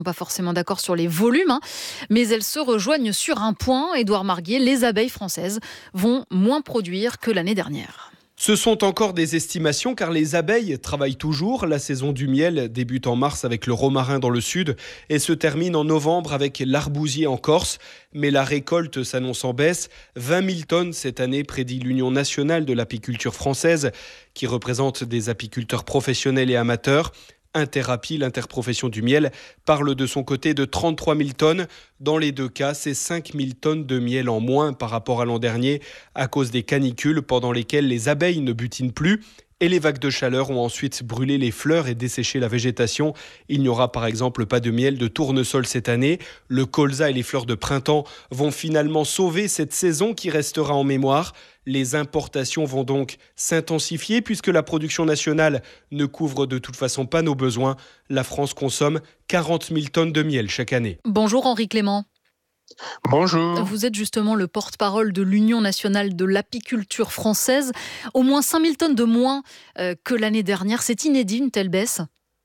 Pas forcément d'accord sur les volumes, mais elles se rejoignent sur un point, Édouard Marguet, les abeilles françaises vont moins produire que l'année dernière. Ce sont encore des estimations car les abeilles travaillent toujours. La saison du miel débute en mars avec le romarin dans le sud et se termine en novembre avec l'arbousier en Corse. Mais la récolte s'annonce en baisse. 20 000 tonnes cette année, prédit l'Union nationale de l'apiculture française, qui représente des apiculteurs professionnels et amateurs. Interapi, l'interprofession du miel, parle de son côté de 33 000 tonnes. Dans les deux cas, c'est 5 000 tonnes de miel en moins par rapport à l'an dernier à cause des canicules pendant lesquelles les abeilles ne butinent plus. Et les vagues de chaleur ont ensuite brûlé les fleurs et desséché la végétation. Il n'y aura par exemple pas de miel de tournesol cette année. Le colza et les fleurs de printemps vont finalement sauver cette saison qui restera en mémoire. Les importations vont donc s'intensifier puisque la production nationale ne couvre de toute façon pas nos besoins. La France consomme 40 000 tonnes de miel chaque année. Bonjour Henri Clément. Bonjour. Vous êtes justement le porte-parole de l'Union nationale de l'apiculture française. Au moins 5 000 tonnes de moins que l'année dernière. C'est inédit, une telle baisse?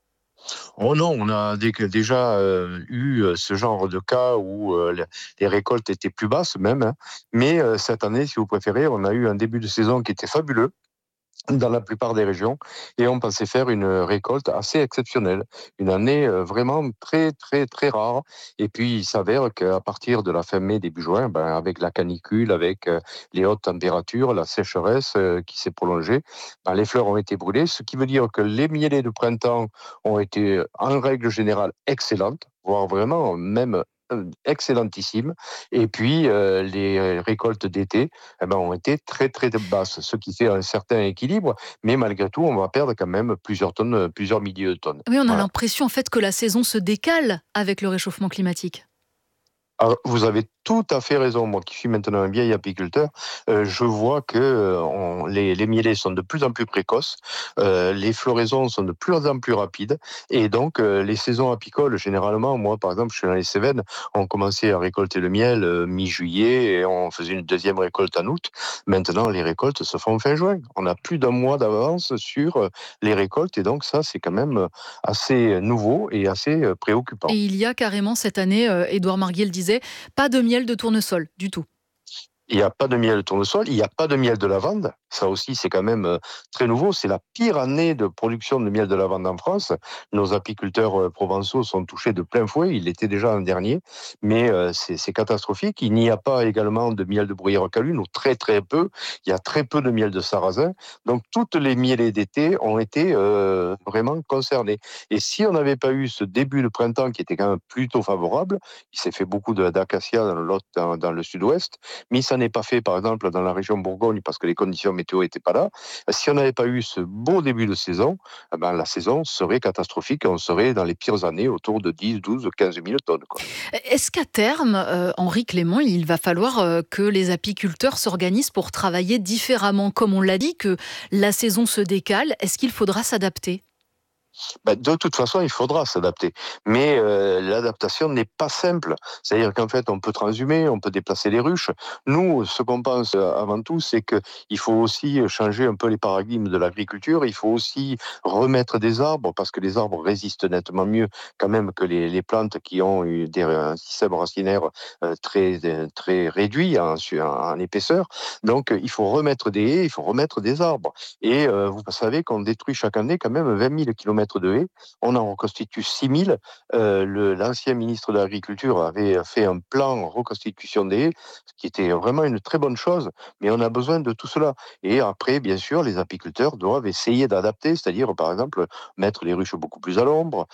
Oh non, on a déjà eu ce genre de cas où les récoltes étaient plus basses même, hein. Mais cette année, si vous préférez, on a eu un début de saison qui était fabuleux dans la plupart des régions et on pensait faire une récolte assez exceptionnelle, une année vraiment très très très rare. Et puis il s'avère qu'à partir de la fin mai début juin, avec la canicule, avec les hautes températures, la sécheresse qui s'est prolongée, les fleurs ont été brûlées, ce qui veut dire que les mielés de printemps ont été en règle générale excellentes, voire vraiment même excellentissime. Et puis, les récoltes d'été ont été très, très basses, ce qui fait un certain équilibre. Mais malgré tout, on va perdre quand même plusieurs tonnes, plusieurs milliers de tonnes. Oui, on a Voilà. l'impression en fait que la saison se décale avec le réchauffement climatique. Alors, vous avez tout à fait raison. Moi qui suis maintenant un vieil apiculteur, je vois que les mielés sont de plus en plus précoces, les floraisons sont de plus en plus rapides, et donc les saisons apicoles, généralement, moi par exemple, je suis dans les Cévennes, on commençait à récolter le miel mi-juillet et on faisait une deuxième récolte en août. Maintenant, les récoltes se font fin juin. On a plus d'un mois d'avance sur les récoltes, et donc ça, c'est quand même assez nouveau et assez Et préoccupant. il y a carrément cette année, Édouard Marguet le disait, pas de miel de tournesol du tout. Il n'y a pas de miel de tournesol, il n'y a pas de miel de lavande. Ça aussi, c'est quand même très nouveau. C'est la pire année de production de miel de lavande en France. Nos apiculteurs provençaux sont touchés de plein fouet. Il l'était déjà l'an dernier, mais c'est catastrophique. Il n'y a pas également de miel de bruyère calune, ou très très peu. Il y a très peu de miel de sarrasin. Donc toutes les mielées d'été ont été vraiment concernées. Et si on n'avait pas eu ce début de printemps qui était quand même plutôt favorable, il s'est fait beaucoup d'acacia dans le sud-ouest, mais ça n'est pas fait, par exemple, dans la région Bourgogne, parce que les conditions météo n'étaient pas là. Si on n'avait pas eu ce beau début de saison, la saison serait catastrophique et on serait dans les pires années, autour de 10, 12, 15 000 tonnes, quoi. Est-ce qu'à terme, Henri Clément, il va falloir que les apiculteurs s'organisent pour travailler différemment? Comme on l'a dit, que la saison se décale, est-ce qu'il faudra s'adapter? De toute façon, il faudra s'adapter. Mais l'adaptation n'est pas simple. C'est-à-dire qu'en fait, on peut transhumer, on peut déplacer les ruches. Nous, ce qu'on pense avant tout, c'est qu'il faut aussi changer un peu les paradigmes de l'agriculture. Il faut aussi remettre des arbres, parce que les arbres résistent nettement mieux quand même que les plantes qui ont eu un système racinaire très, très réduit en épaisseur. Donc, il faut remettre des haies, il faut remettre des arbres. Et vous savez qu'on détruit chaque année quand même 20 000 kilomètres de haies. On en reconstitue 6 000. L'ancien ministre de l'Agriculture avait fait un plan reconstitution des haies, ce qui était vraiment une très bonne chose. Mais on a besoin de tout cela. Et après, bien sûr, les apiculteurs doivent essayer d'adapter, c'est-à-dire, par exemple, mettre les ruches beaucoup plus à l'ombre,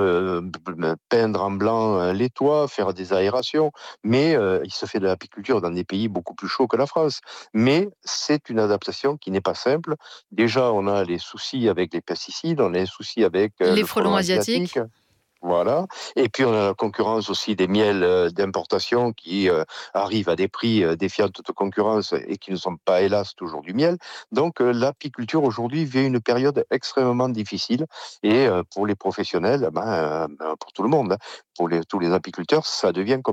peindre en blanc les toits, faire des aérations. Mais il se fait de l'apiculture dans des pays beaucoup plus chauds que la France. Mais c'est une adaptation qui n'est pas simple. Déjà, on a les soucis avec les pesticides, on a les soucis avec Les le frelons frelon asiatique. asiatiques? Voilà. Et puis, on a la concurrence aussi des miels d'importation qui arrivent à des prix défiant toute concurrence et qui ne sont pas, hélas, toujours du miel. Donc, l'apiculture aujourd'hui vit une période extrêmement difficile. Et pour les professionnels, pour tout le monde, hein, tous les apiculteurs, ça devient compliqué.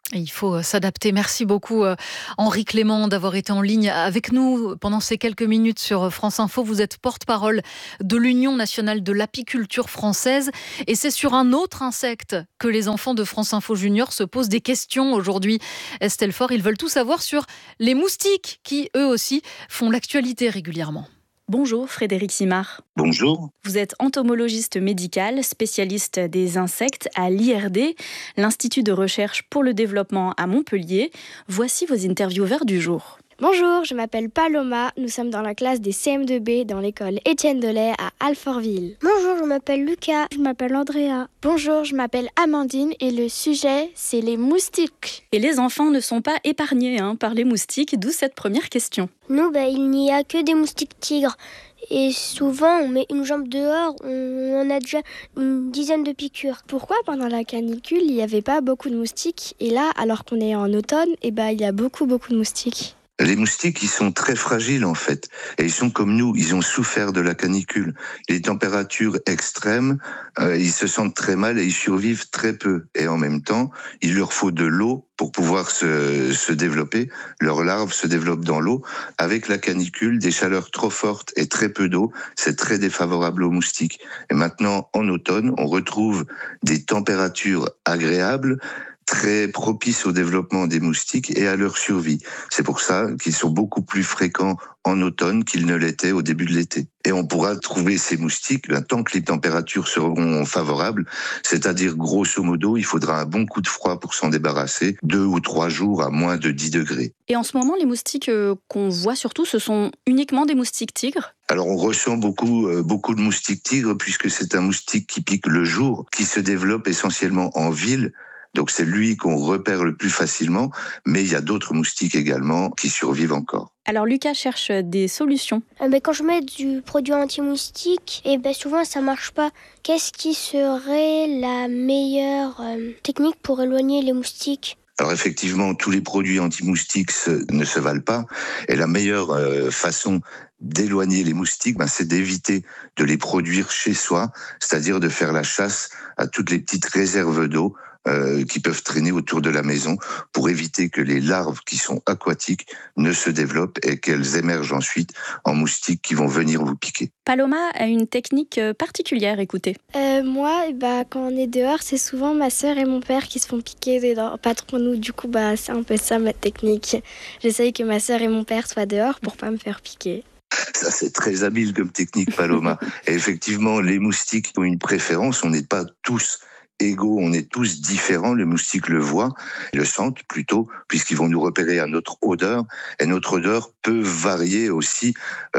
Et il faut s'adapter. Merci beaucoup Henri Clément d'avoir été en ligne avec nous pendant ces quelques minutes sur France Info. Vous êtes porte-parole de l'Union nationale de l'apiculture française et c'est sur un autre insecte que les enfants de France Info Junior se posent des questions aujourd'hui. Estelle Faure, ils veulent tout savoir sur les moustiques qui eux aussi font l'actualité régulièrement. Bonjour Frédéric Simard. Bonjour. Vous êtes entomologiste médical, spécialiste des insectes à l'IRD, l'Institut de recherche pour le développement à Montpellier. Voici vos intervieweurs du jour. Bonjour, je m'appelle Paloma, nous sommes dans la classe des CM2B dans l'école Étienne Delay à Alfortville. Bonjour, je m'appelle Lucas. Je m'appelle Andrea. Bonjour, je m'appelle Amandine et le sujet, c'est les moustiques. Et les enfants ne sont pas épargnés par les moustiques, d'où cette première question. Nous, il n'y a que des moustiques tigres. Et souvent, on met une jambe dehors, on a déjà une dizaine de piqûres. Pourquoi pendant la canicule, il n'y avait pas beaucoup de moustiques? Et là, alors qu'on est en automne, il y a beaucoup de moustiques. Les moustiques, ils sont très fragiles en fait. Et ils sont comme nous, ils ont souffert de la canicule. Les températures extrêmes, ils se sentent très mal et ils survivent très peu. Et en même temps, il leur faut de l'eau pour pouvoir se développer. Leurs larves se développent dans l'eau. Avec la canicule, des chaleurs trop fortes et très peu d'eau, c'est très défavorable aux moustiques. Et maintenant, en automne, on retrouve des températures agréables, très propices au développement des moustiques et à leur survie. C'est pour ça qu'ils sont beaucoup plus fréquents en automne qu'ils ne l'étaient au début de l'été. Et on pourra trouver ces moustiques tant que les températures seront favorables, c'est-à-dire grosso modo, il faudra un bon coup de froid pour s'en débarrasser, 2 ou 3 jours à moins de 10 degrés. Et en ce moment, les moustiques qu'on voit surtout, ce sont uniquement des moustiques tigres ? Alors on ressent beaucoup de moustiques tigres puisque c'est un moustique qui pique le jour, qui se développe essentiellement en ville. Donc c'est lui qu'on repère le plus facilement, mais il y a d'autres moustiques également qui survivent encore. Alors Lucas cherche des solutions. Quand je mets du produit anti-moustique, souvent ça marche pas. Qu'est-ce qui serait la meilleure technique pour éloigner les moustiques ? Alors effectivement, tous les produits anti-moustiques ne se valent pas. Et la meilleure façon d'éloigner les moustiques, c'est d'éviter de les produire chez soi, c'est-à-dire de faire la chasse à toutes les petites réserves d'eau qui peuvent traîner autour de la maison pour éviter que les larves qui sont aquatiques ne se développent et qu'elles émergent ensuite en moustiques qui vont venir vous piquer. Paloma a une technique particulière, écoutez. Moi, quand on est dehors, c'est souvent ma sœur et mon père qui se font piquer dedans, pas trop nous. Du coup, c'est un peu ça ma technique. J'essaye que ma sœur et mon père soient dehors pour pas me faire piquer. Ça, c'est très habile comme technique, Paloma. Et effectivement, les moustiques ont une préférence. On n'est pas tous égaux, on est tous différents. Les moustiques le voient, le sentent plutôt, puisqu'ils vont nous repérer à notre odeur. Et notre odeur peut varier aussi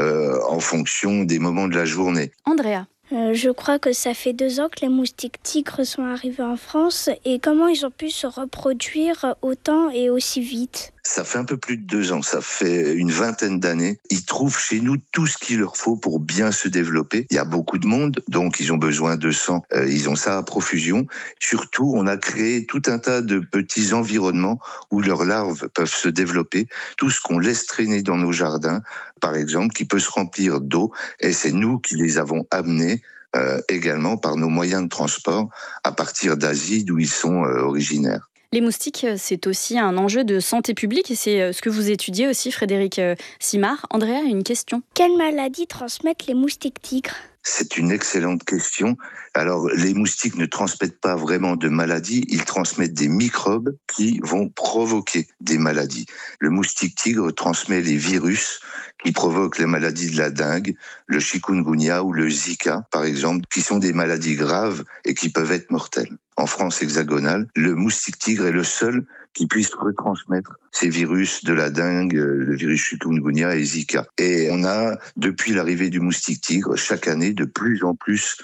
en fonction des moments de la journée. Andrea. Je crois que ça fait 2 ans que les moustiques tigres sont arrivés en France. Et comment ils ont pu se reproduire autant et aussi vite ? Ça fait un peu plus de 2 ans, ça fait une vingtaine d'années. Ils trouvent chez nous tout ce qu'il leur faut pour bien se développer. Il y a beaucoup de monde, donc ils ont besoin de sang. Ils ont ça à profusion. Surtout, on a créé tout un tas de petits environnements où leurs larves peuvent se développer. Tout ce qu'on laisse traîner dans nos jardins, par exemple, qui peut se remplir d'eau. Et c'est nous qui les avons amenés également par nos moyens de transport à partir d'Asie, d'où ils sont originaires. Les moustiques, c'est aussi un enjeu de santé publique et c'est ce que vous étudiez aussi, Frédéric Simard. Andrea a une question. Quelle maladie transmettent les moustiques tigres ? C'est une excellente question. Alors, les moustiques ne transmettent pas vraiment de maladies, ils transmettent des microbes qui vont provoquer des maladies. Le moustique tigre transmet les virus qui provoquent les maladies de la dengue, le chikungunya ou le Zika, par exemple, qui sont des maladies graves et qui peuvent être mortelles. En France hexagonale, le moustique tigre est le seul qui puisse retransmettre ces virus de la dengue, le virus chikungunya et Zika. Et on a, depuis l'arrivée du moustique tigre, chaque année, de plus en plus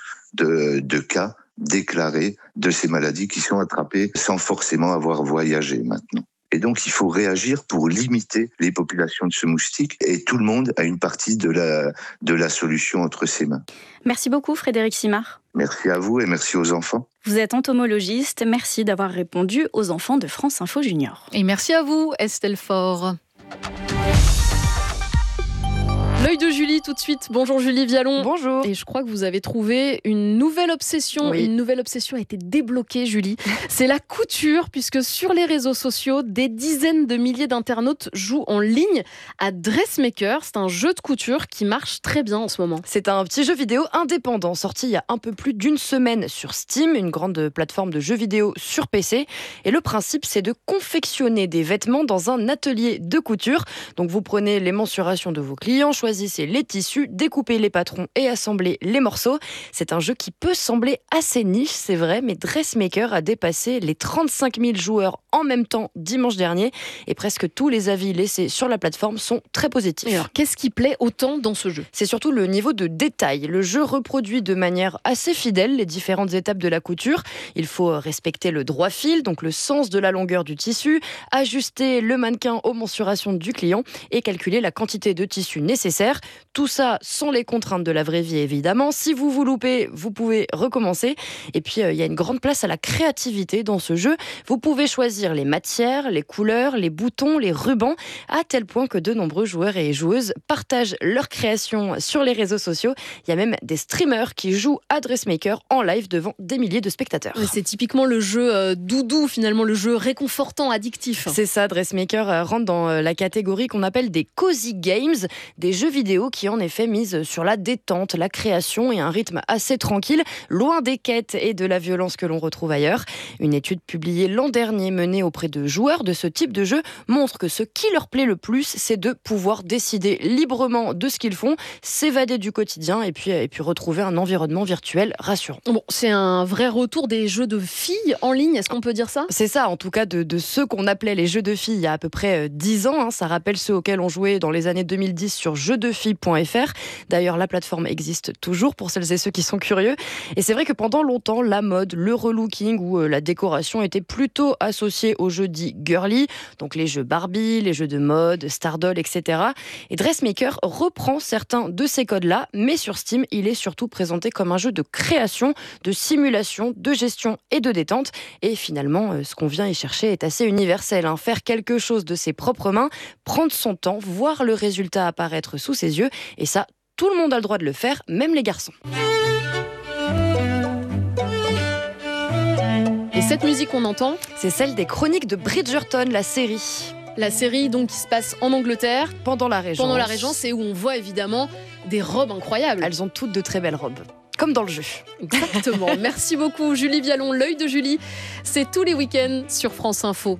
de cas déclarés de ces maladies qui sont attrapées sans forcément avoir voyagé maintenant. Et donc, il faut réagir pour limiter les populations de ce moustique. Et tout le monde a une partie de la solution entre ses mains. Merci beaucoup, Frédéric Simard. Merci à vous et merci aux enfants. Vous êtes entomologiste. Merci d'avoir répondu aux enfants de France Info Junior. Et merci à vous, Estelle Faure. L'œil de Julie tout de suite. Bonjour Julie Vialon. Bonjour. Et je crois que vous avez trouvé une nouvelle obsession. Oui. Une nouvelle obsession a été débloquée, Julie. C'est la couture, puisque sur les réseaux sociaux, des dizaines de milliers d'internautes jouent en ligne à Dressmaker. C'est un jeu de couture qui marche très bien en ce moment. C'est un petit jeu vidéo indépendant sorti il y a un peu plus d'une semaine sur Steam, une grande plateforme de jeux vidéo sur PC. Et le principe, c'est de confectionner des vêtements dans un atelier de couture. Donc vous prenez les mensurations de vos clients, choisissez les tissus, découpez les patrons et assemblez les morceaux. C'est un jeu qui peut sembler assez niche, c'est vrai, mais Dressmaker a dépassé les 35 000 joueurs en même temps dimanche dernier et presque tous les avis laissés sur la plateforme sont très positifs. Et alors, qu'est-ce qui plaît autant dans ce jeu ? C'est surtout le niveau de détail. Le jeu reproduit de manière assez fidèle les différentes étapes de la couture. Il faut respecter le droit fil, donc le sens de la longueur du tissu, ajuster le mannequin aux mensurations du client et calculer la quantité de tissu nécessaire. Tout ça sans les contraintes de la vraie vie, évidemment. Si vous vous loupez, vous pouvez recommencer. Et puis, il y a une grande place à la créativité dans ce jeu. Vous pouvez choisir les matières, les couleurs, les boutons, les rubans, à tel point que de nombreux joueurs et joueuses partagent leurs créations sur les réseaux sociaux. Il y a même des streamers qui jouent à Dressmaker en live devant des milliers de spectateurs. C'est typiquement le jeu doudou, finalement, le jeu réconfortant, addictif. C'est ça, Dressmaker rentre dans la catégorie qu'on appelle des cozy games, des jeux vidéo qui en effet misent sur la détente, la création et un rythme assez tranquille, loin des quêtes et de la violence que l'on retrouve ailleurs. Une étude publiée l'an dernier menée auprès de joueurs de ce type de jeu montre que ce qui leur plaît le plus, c'est de pouvoir décider librement de ce qu'ils font, s'évader du quotidien et puis retrouver un environnement virtuel rassurant. Bon, c'est un vrai retour des jeux de filles en ligne, est-ce qu'on peut dire ça ? C'est ça, en tout cas de ceux qu'on appelait les jeux de filles il y a à peu près 10 ans. Ça rappelle ceux auxquels on jouait dans les années 2010 sur jeudefilles.fr. D'ailleurs, la plateforme existe toujours pour celles et ceux qui sont curieux. Et c'est vrai que pendant longtemps, la mode, le relooking ou la décoration étaient plutôt associés aux jeux dits girly, donc les jeux Barbie, les jeux de mode, Stardoll, etc. Et Dressmaker reprend certains de ces codes-là, mais sur Steam, il est surtout présenté comme un jeu de création, de simulation, de gestion et de détente. Et finalement, ce qu'on vient y chercher est assez universel. Faire quelque chose de ses propres mains, prendre son temps, voir le résultat apparaître sous ses yeux. Et ça, tout le monde a le droit de le faire, même les garçons. Et cette musique qu'on entend, c'est celle des Chroniques de Bridgerton, la série. La série donc qui se passe en Angleterre. Pendant la Régence. Pendant la Régence, c'est où on voit évidemment des robes incroyables. Elles ont toutes de très belles robes. Comme dans le jeu. Exactement. Merci beaucoup Julie Vialon. L'œil de Julie, c'est tous les week-ends sur France Info.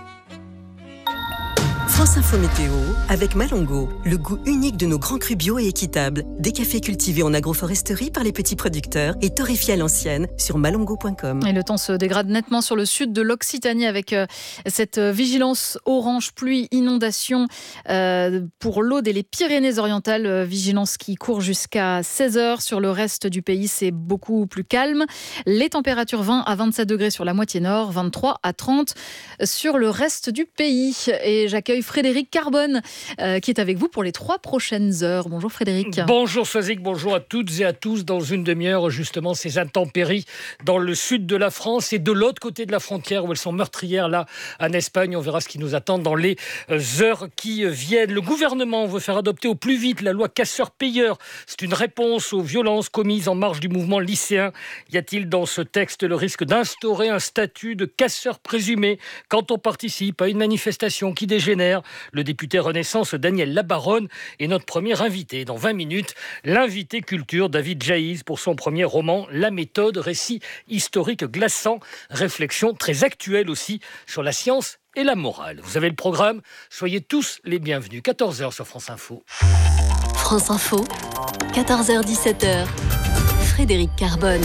France Info Météo avec Malongo, le goût unique de nos grands crus bio et équitables. Des cafés cultivés en agroforesterie par les petits producteurs et torréfiés à l'ancienne sur malongo.com. Et le temps se dégrade nettement sur le sud de l'Occitanie avec cette vigilance orange, pluie, inondation pour l'Aude et les Pyrénées-Orientales. Vigilance qui court jusqu'à 16h. Sur le reste du pays, c'est beaucoup plus calme. Les températures 20 à 27 degrés sur la moitié nord, 23 à 30 sur le reste du pays. Et j'accueille Frédéric Carbone qui est avec vous pour les 3 prochaines heures. Bonjour Frédéric. Bonjour Soisic, bonjour à toutes et à tous. Dans une demi-heure, justement, ces intempéries dans le sud de la France et de l'autre côté de la frontière où elles sont meurtrières, là, en Espagne. On verra ce qui nous attend dans les heures qui viennent. Le gouvernement veut faire adopter au plus vite la loi casseurs-payeurs. C'est une réponse aux violences commises en marge du mouvement lycéen. Y a-t-il dans ce texte le risque d'instaurer un statut de casseur présumé quand on participe à une manifestation qui dégénère? Le député Renaissance Daniel Labaronne est notre premier invité. Dans 20 minutes, l'invité culture David Jaïs pour son premier roman La méthode, récit historique glaçant, réflexion très actuelle aussi sur la science et la morale. Vous avez le programme, soyez tous les bienvenus. 14h sur France Info. France Info, 14h-17h, Frédéric Carbone.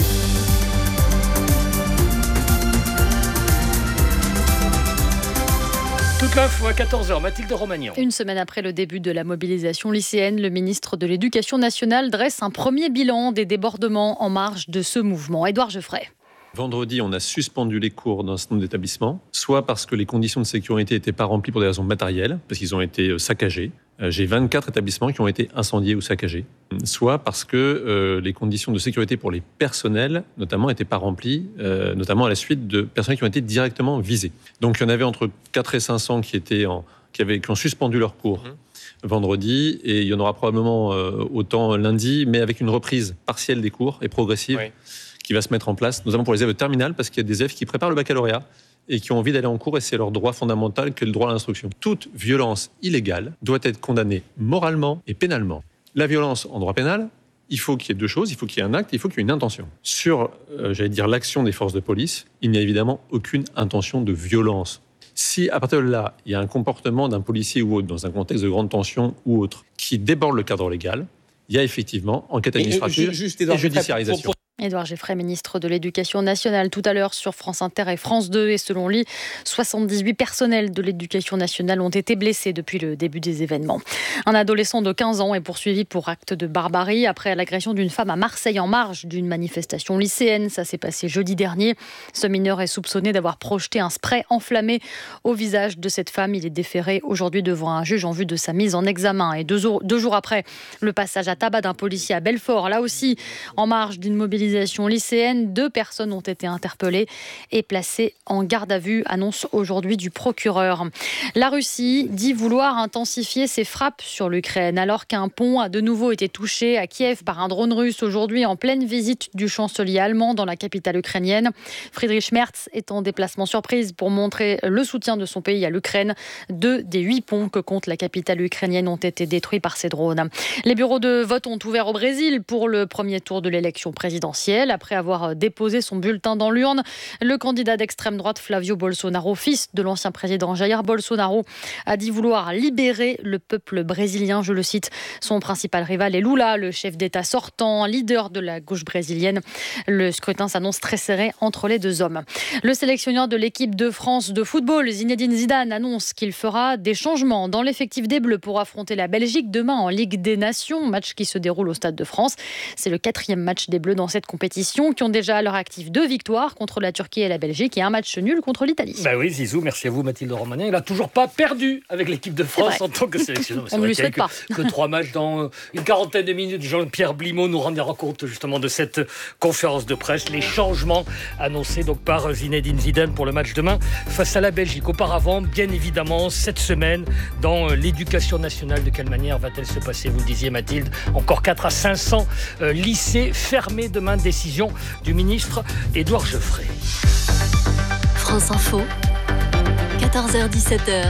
Toute l'info à 14h, Mathilde Romagnan. Une semaine après le début de la mobilisation lycéenne, le ministre de l'Éducation nationale dresse un premier bilan des débordements en marge de ce mouvement. Édouard Geoffrey. Vendredi, on a suspendu les cours dans un certain nombre d'établissements, soit parce que les conditions de sécurité n'étaient pas remplies pour des raisons matérielles, parce qu'ils ont été saccagés. J'ai 24 établissements qui ont été incendiés ou saccagés, soit parce que les conditions de sécurité pour les personnels, notamment, n'étaient pas remplies, notamment à la suite de personnels qui ont été directement visés. Donc il y en avait entre 4 et 500 qui ont suspendu leurs cours vendredi, et il y en aura probablement autant lundi, mais avec une reprise partielle des cours et progressive qui va se mettre en place, notamment pour les élèves de terminale, parce qu'il y a des élèves qui préparent le baccalauréat et qui ont envie d'aller en cours, et c'est leur droit fondamental que le droit à l'instruction. Toute violence illégale doit être condamnée moralement et pénalement. La violence en droit pénal, il faut qu'il y ait deux choses, il faut qu'il y ait un acte, il faut qu'il y ait une intention. Sur, l'action des forces de police, il n'y a évidemment aucune intention de violence. Si, à partir de là, il y a un comportement d'un policier ou autre, dans un contexte de grande tension ou autre, qui déborde le cadre légal, il y a effectivement enquête administrative et judiciarisation. Édouard Geffray, ministre de l'Éducation nationale, tout à l'heure sur France Inter et France 2. Et selon lui, 78 personnels de l'Éducation nationale ont été blessés depuis le début des événements. Un adolescent de 15 ans est poursuivi pour acte de barbarie après l'agression d'une femme à Marseille en marge d'une manifestation lycéenne. Ça s'est passé jeudi dernier. Ce mineur est soupçonné d'avoir projeté un spray enflammé au visage de cette femme. Il est déféré aujourd'hui devant un juge en vue de sa mise en examen. Et deux jours après, le passage à tabac d'un policier à Belfort, là aussi en marge d'une mobilisation lycéenne, 2 personnes ont été interpellées et placées en garde à vue, annonce aujourd'hui du procureur. La Russie dit vouloir intensifier ses frappes sur l'Ukraine, alors qu'un pont a de nouveau été touché à Kiev par un drone russe aujourd'hui en pleine visite du chancelier allemand dans la capitale ukrainienne. Friedrich Merz est en déplacement surprise pour montrer le soutien de son pays à l'Ukraine. 2 des 8 ponts que compte la capitale ukrainienne ont été détruits par ces drones. Les bureaux de vote ont ouvert au Brésil pour le premier tour de l'élection présidentielle. Après avoir déposé son bulletin dans l'urne, le candidat d'extrême droite Flavio Bolsonaro, fils de l'ancien président Jair Bolsonaro, a dit vouloir libérer le peuple brésilien. Je le cite, son principal rival est Lula, le chef d'État sortant, leader de la gauche brésilienne. Le scrutin s'annonce très serré entre les deux hommes. Le sélectionneur de l'équipe de France de football, Zinedine Zidane, annonce qu'il fera des changements dans l'effectif des Bleus pour affronter la Belgique demain en Ligue des Nations, match qui se déroule au Stade de France. C'est le 4e match des Bleus dans cette compétition, qui ont déjà à leur actif 2 victoires contre la Turquie et la Belgique et un match nul contre l'Italie. Bah oui, Zizou, merci à vous Mathilde Romanin. Il n'a toujours pas perdu avec l'équipe de France en tant que sélectionneur. On ne lui souhaite pas. Que 3 matchs dans une quarantaine de minutes. Jean-Pierre Blimaud nous rendra compte justement de cette conférence de presse, les changements annoncés donc par Zinedine Zidane pour le match demain face à la Belgique. Auparavant, bien évidemment, cette semaine dans l'éducation nationale, de quelle manière va-t-elle se passer? Vous le disiez Mathilde, encore 4 à 500 lycées fermés demain. Décision du ministre Édouard Geffray. France Info, 14h-17h.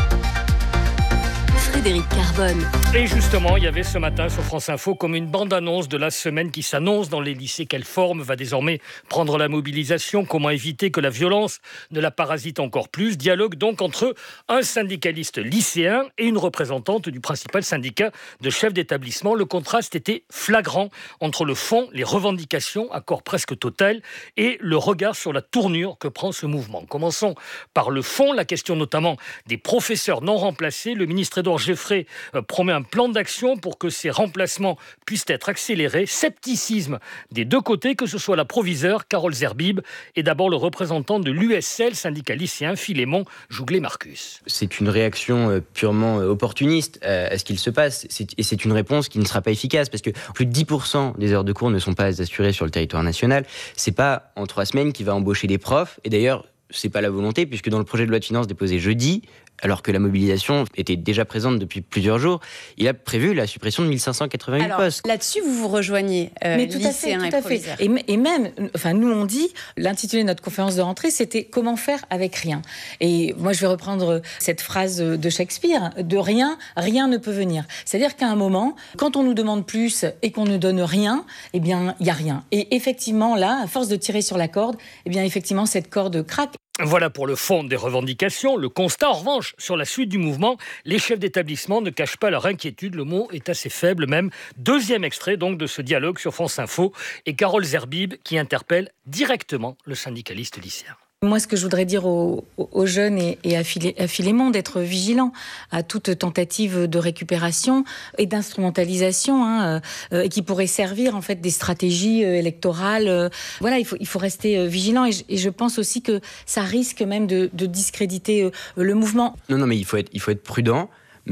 Frédéric Carbone. Et justement, il y avait ce matin sur France Info comme une bande-annonce de la semaine qui s'annonce dans les lycées. Quelle forme va désormais prendre la mobilisation? Comment éviter que la violence ne la parasite encore plus? Dialogue donc entre un syndicaliste lycéen et une représentante du principal syndicat de chefs d'établissement. Le contraste était flagrant entre le fond, les revendications, accord presque total, et le regard sur la tournure que prend ce mouvement. Commençons par le fond, la question notamment des professeurs non remplacés. Le ministre Édouard Geffray promet un plan d'action pour que ces remplacements puissent être accélérés. Scepticisme des deux côtés, que ce soit la proviseure Carole Zerbib et d'abord le représentant de l'USL, syndicat lycéen Philémon Jouglet-Marcus. C'est une réaction purement opportuniste à ce qu'il se passe, et c'est une réponse qui ne sera pas efficace, parce que plus de 10% des heures de cours ne sont pas assurées sur le territoire national. C'est pas en 3 semaines qu'il va embaucher des profs, et d'ailleurs c'est pas la volonté, puisque dans le projet de loi de finances déposé jeudi, alors que la mobilisation était déjà présente depuis plusieurs jours, il a prévu la suppression de 1588 postes. Là-dessus, vous vous rejoignez, lycéens et proviseurs. Et même, nous on dit, l'intitulé de notre conférence de rentrée, c'était « Comment faire avec rien ?» Et moi, je vais reprendre cette phrase de Shakespeare, « De rien, rien ne peut venir ». C'est-à-dire qu'à un moment, quand on nous demande plus et qu'on ne donne rien, eh bien, il n'y a rien. Et effectivement, là, à force de tirer sur la corde, eh bien, effectivement, cette corde craque. Voilà pour le fond des revendications. Le constat, en revanche, sur la suite du mouvement, les chefs d'établissement ne cachent pas leur inquiétude. Le mot est assez faible même. 2e extrait donc de ce dialogue sur France Info et Carole Zerbib qui interpelle directement le syndicaliste lycéen. Moi, ce que je voudrais dire aux jeunes et à Philémon, d'être vigilants à toute tentative de récupération et d'instrumentalisation, et qui pourrait servir en fait des stratégies électorales. Voilà, il faut rester vigilant, et je pense aussi que ça risque même de discréditer le mouvement. Non, mais il faut être prudent. Mais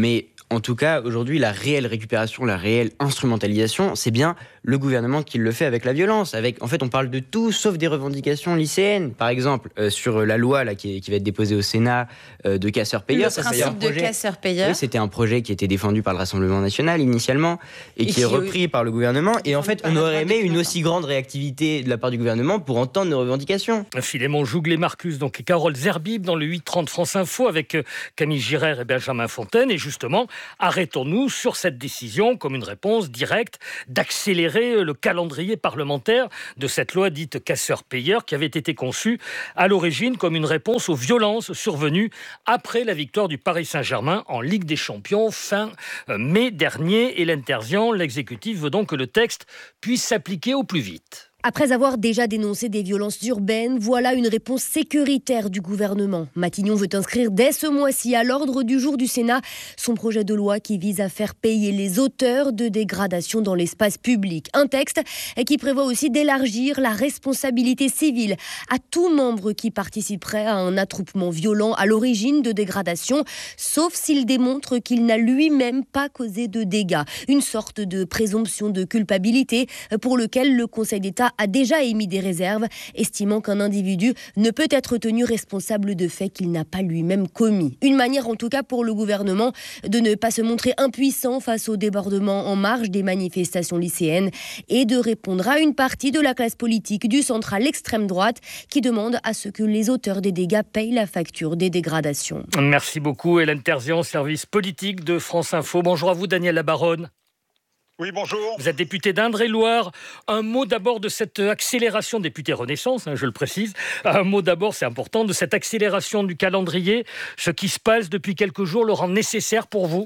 En tout cas, aujourd'hui, la réelle récupération, la réelle instrumentalisation, c'est bien le gouvernement qui le fait avec la violence. En fait, on parle de tout sauf des revendications lycéennes. Par exemple, sur la loi là, qui va être déposée au Sénat de casseurs-payeurs. Le principe de casseurs-payeurs. Oui, c'était un projet qui était défendu par le Rassemblement national initialement et qui est repris par le gouvernement. Et en fait, on aurait aimé une aussi grande réactivité de la part du gouvernement pour entendre nos revendications. Philémon Jouglet-Marcus, donc Carole Zerbib dans le 8h30 France Info avec Camille Girard et Benjamin Fontaine. Et justement, arrêtons-nous sur cette décision comme une réponse directe d'accélérer le calendrier parlementaire de cette loi dite casseurs-payeurs qui avait été conçue à l'origine comme une réponse aux violences survenues après la victoire du Paris Saint-Germain en Ligue des Champions fin mai dernier. Hélène Terzian, l'exécutif veut donc que le texte puisse s'appliquer au plus vite. Après avoir déjà dénoncé des violences urbaines, voilà une réponse sécuritaire du gouvernement. Matignon veut inscrire dès ce mois-ci à l'ordre du jour du Sénat son projet de loi qui vise à faire payer les auteurs de dégradations dans l'espace public. Un texte qui prévoit aussi d'élargir la responsabilité civile à tout membre qui participerait à un attroupement violent à l'origine de dégradations, sauf s'il démontre qu'il n'a lui-même pas causé de dégâts. Une sorte de présomption de culpabilité pour lequel le Conseil d'État a déjà émis des réserves, estimant qu'un individu ne peut être tenu responsable de faits qu'il n'a pas lui-même commis. Une manière en tout cas pour le gouvernement de ne pas se montrer impuissant face au débordement en marge des manifestations lycéennes et de répondre à une partie de la classe politique du centre à l'extrême droite qui demande à ce que les auteurs des dégâts payent la facture des dégradations. Merci beaucoup Hélène Terzian, service politique de France Info. Bonjour à vous Daniel Labaronne. Oui, bonjour. Vous êtes député d'Indre-et-Loire. Un mot d'abord de cette accélération, député Renaissance, je le précise. Un mot d'abord, c'est important, de cette accélération du calendrier. Ce qui se passe depuis quelques jours le rend nécessaire pour vous ?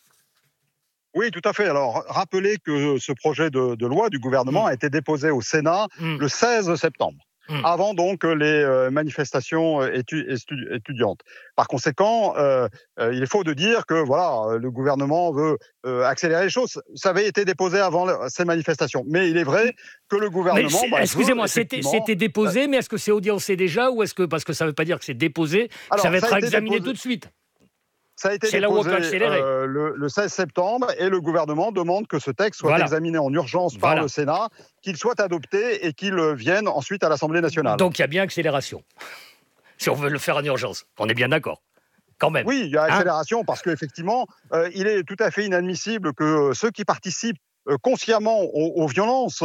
Oui, tout à fait. Alors, rappelez que ce projet de loi du gouvernement a été déposé au Sénat le 16 septembre. Avant donc les manifestations étudiantes. Par conséquent, il est faux de dire que voilà, le gouvernement veut accélérer les choses. Ça avait été déposé avant ces manifestations. Mais il est vrai que le gouvernement... excusez-moi, c'était déposé, mais est-ce que c'est audiencé déjà ou est-ce que, parce que ça ne veut pas dire que c'est déposé, ça va être examiné tout de suite ? Ça a été déposé le 16 septembre et le gouvernement demande que ce texte soit examiné en urgence par le Sénat, qu'il soit adopté et qu'il vienne ensuite à l'Assemblée nationale. Donc il y a bien accélération, si on veut le faire en urgence. On est bien d'accord, quand même. Oui, il y a accélération parce qu'effectivement, il est tout à fait inadmissible que ceux qui participent consciemment aux violences,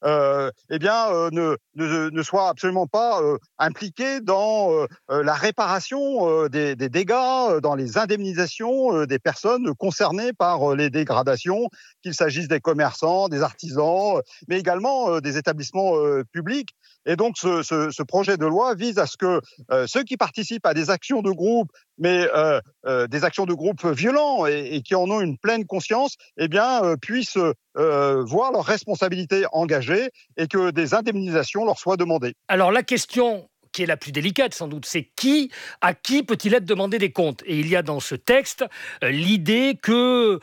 ne soient absolument pas impliqués dans la réparation des dégâts, dans les indemnisations des personnes concernées par les dégradations, qu'il s'agisse des commerçants, des artisans, mais également des établissements publics. Et donc, ce projet de loi vise à ce que ceux qui participent à des actions de groupe, mais des actions de groupe violents et qui en ont une pleine conscience, puissent voir leurs responsabilités engagées et que des indemnisations leur soient demandées. Alors, la question qui est la plus délicate sans doute, c'est à qui peut-il être demandé des comptes ? Et il y a dans ce texte l'idée que...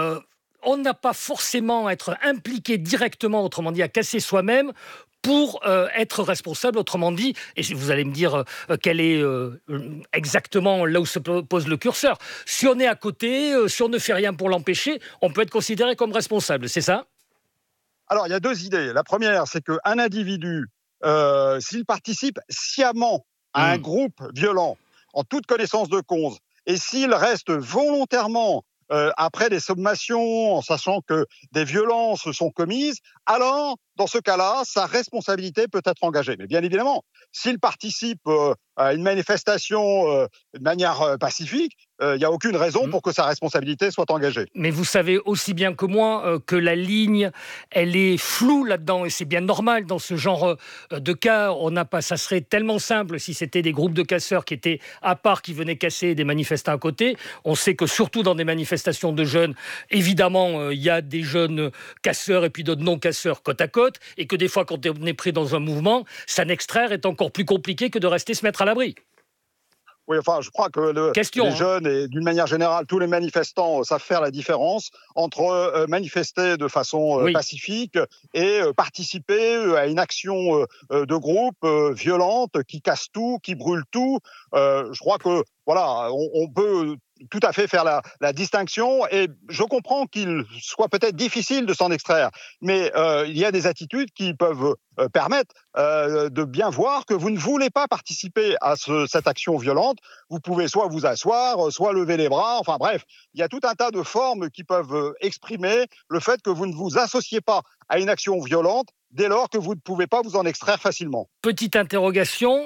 on n'a pas forcément à être impliqué directement, autrement dit, à casser soi-même, pour être responsable, autrement dit, et vous allez me dire quel est exactement là où se pose le curseur. Si on est à côté, si on ne fait rien pour l'empêcher, on peut être considéré comme responsable, c'est ça ? Alors, il y a deux idées. La première, c'est qu'un individu, s'il participe sciemment à un groupe violent, en toute connaissance de cause, et s'il reste volontairement après des sommations, en sachant que des violences sont commises, alors, dans ce cas-là, sa responsabilité peut être engagée. Mais bien évidemment, s'il participe à une manifestation de manière pacifique, il n'y a aucune raison pour que sa responsabilité soit engagée. Mais vous savez aussi bien que moi que la ligne, elle est floue là-dedans, et c'est bien normal dans ce genre de cas. Ça serait tellement simple si c'était des groupes de casseurs qui étaient à part, qui venaient casser des manifestants à côté. On sait que surtout dans des manifestations de jeunes, évidemment, il y a des jeunes casseurs et puis d'autres non-casseurs côte à côte, et que des fois, quand on est pris dans un mouvement, s'en extraire est encore plus compliqué que de rester se mettre à l'abri. Oui, enfin, je crois que les jeunes et d'une manière générale, tous les manifestants savent faire la différence entre manifester de façon pacifique et participer à une action de groupe violente qui casse tout, qui brûle tout. Je crois que voilà, on peut tout à fait faire la distinction, et je comprends qu'il soit peut-être difficile de s'en extraire, mais il y a des attitudes qui peuvent permettre de bien voir que vous ne voulez pas participer à cette action violente. Vous pouvez soit vous asseoir, soit lever les bras, enfin bref, il y a tout un tas de formes qui peuvent exprimer le fait que vous ne vous associez pas à une action violente dès lors que vous ne pouvez pas vous en extraire facilement. Petite interrogation,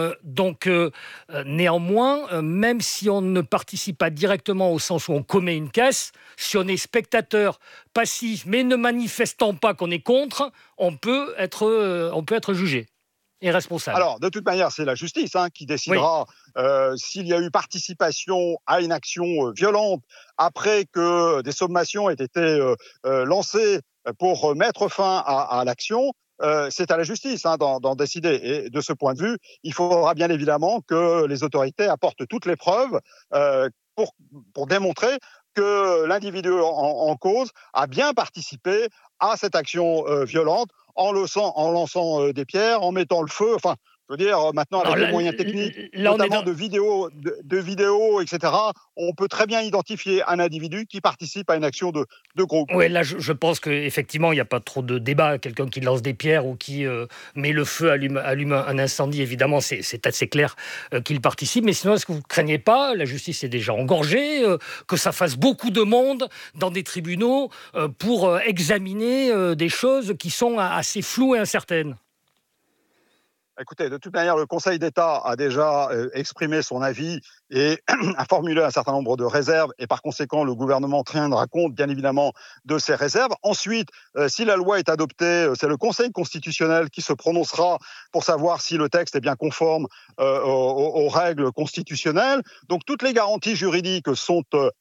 néanmoins, même si on ne participe pas directement au sens où on commet une casse, si on est spectateur passif mais ne manifestant pas qu'on est contre, on peut être jugé et responsable. Alors, de toute manière, c'est la justice qui décidera s'il y a eu participation à une action violente après que des sommations aient été lancées pour mettre fin à l'action. C'est à la justice d'en décider. Et de ce point de vue, il faudra bien évidemment que les autorités apportent toutes les preuves pour démontrer que l'individu en cause a bien participé à cette action violente en lançant des pierres, en mettant le feu. Enfin, je veux dire, maintenant, avec les moyens techniques, notamment de vidéos, etc., on peut très bien identifier un individu qui participe à une action de groupe. Oui, là, je pense qu'effectivement, il n'y a pas trop de débat. Quelqu'un qui lance des pierres ou qui met le feu, allume un incendie, évidemment, c'est assez clair qu'il participe. Mais sinon, est-ce que vous ne craignez pas, la justice est déjà engorgée, que ça fasse beaucoup de monde dans des tribunaux pour examiner des choses qui sont assez floues et incertaines ? Écoutez, de toute manière, le Conseil d'État a déjà exprimé son avis et a formulé un certain nombre de réserves, et par conséquent, le gouvernement tiendra compte, bien évidemment, de ces réserves. Ensuite, si la loi est adoptée, c'est le Conseil constitutionnel qui se prononcera pour savoir si le texte est bien conforme aux règles constitutionnelles. Donc, toutes les garanties juridiques sont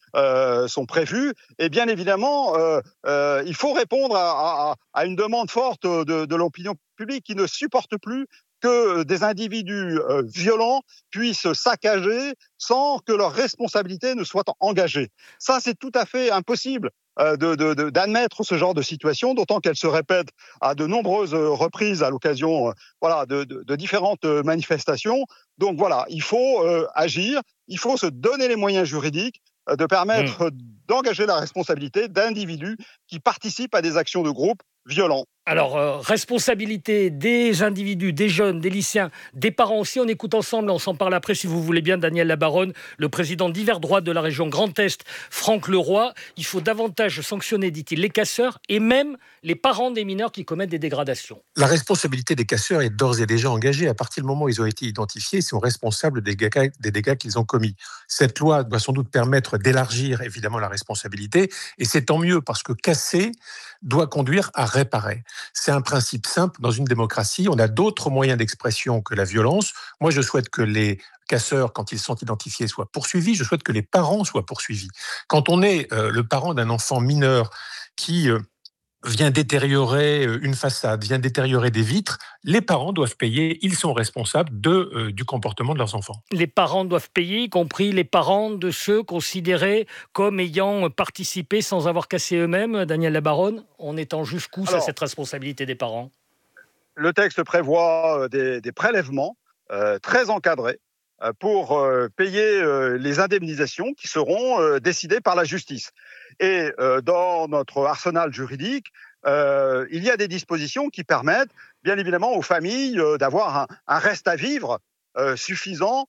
prévues, et bien évidemment, il faut répondre à une demande forte de l'opinion publique qui ne supporte plus que des individus violents puissent saccager sans que leur responsabilité ne soit engagée. Ça, c'est tout à fait impossible d'admettre ce genre de situation, d'autant qu'elle se répète à de nombreuses reprises à l'occasion de différentes manifestations. Donc voilà, il faut agir, il faut se donner les moyens juridiques de permettre d'engager la responsabilité d'individus qui participent à des actions de groupe violents. Alors, responsabilité des individus, des jeunes, des lycéens, des parents aussi. On écoute ensemble, on s'en parle après si vous voulez bien, Daniel Labaronne, le président d'Hiver Droite de la région Grand Est, Franck Leroy. Il faut davantage sanctionner, dit-il, les casseurs et même les parents des mineurs qui commettent des dégradations. La responsabilité des casseurs est d'ores et déjà engagée. À partir du moment où ils ont été identifiés, ils sont responsables des dégâts qu'ils ont commis. Cette loi doit sans doute permettre d'élargir évidemment la responsabilité, et c'est tant mieux parce que casser doit conduire à réparer. C'est un principe simple dans une démocratie. On a d'autres moyens d'expression que la violence. Moi, je souhaite que les casseurs, quand ils sont identifiés, soient poursuivis. Je souhaite que les parents soient poursuivis. Quand on est le parent d'un enfant mineur qui vient détériorer une façade, vient détériorer des vitres, les parents doivent payer, ils sont responsables du comportement de leurs enfants. Les parents doivent payer, y compris les parents de ceux considérés comme ayant participé sans avoir cassé eux-mêmes. Daniel Labaronne, on étend jusqu'où cette responsabilité des parents ? Le texte prévoit des prélèvements très encadrés pour payer les indemnisations qui seront décidées par la justice. Et dans notre arsenal juridique, il y a des dispositions qui permettent, bien évidemment, aux familles d'avoir un reste à vivre suffisant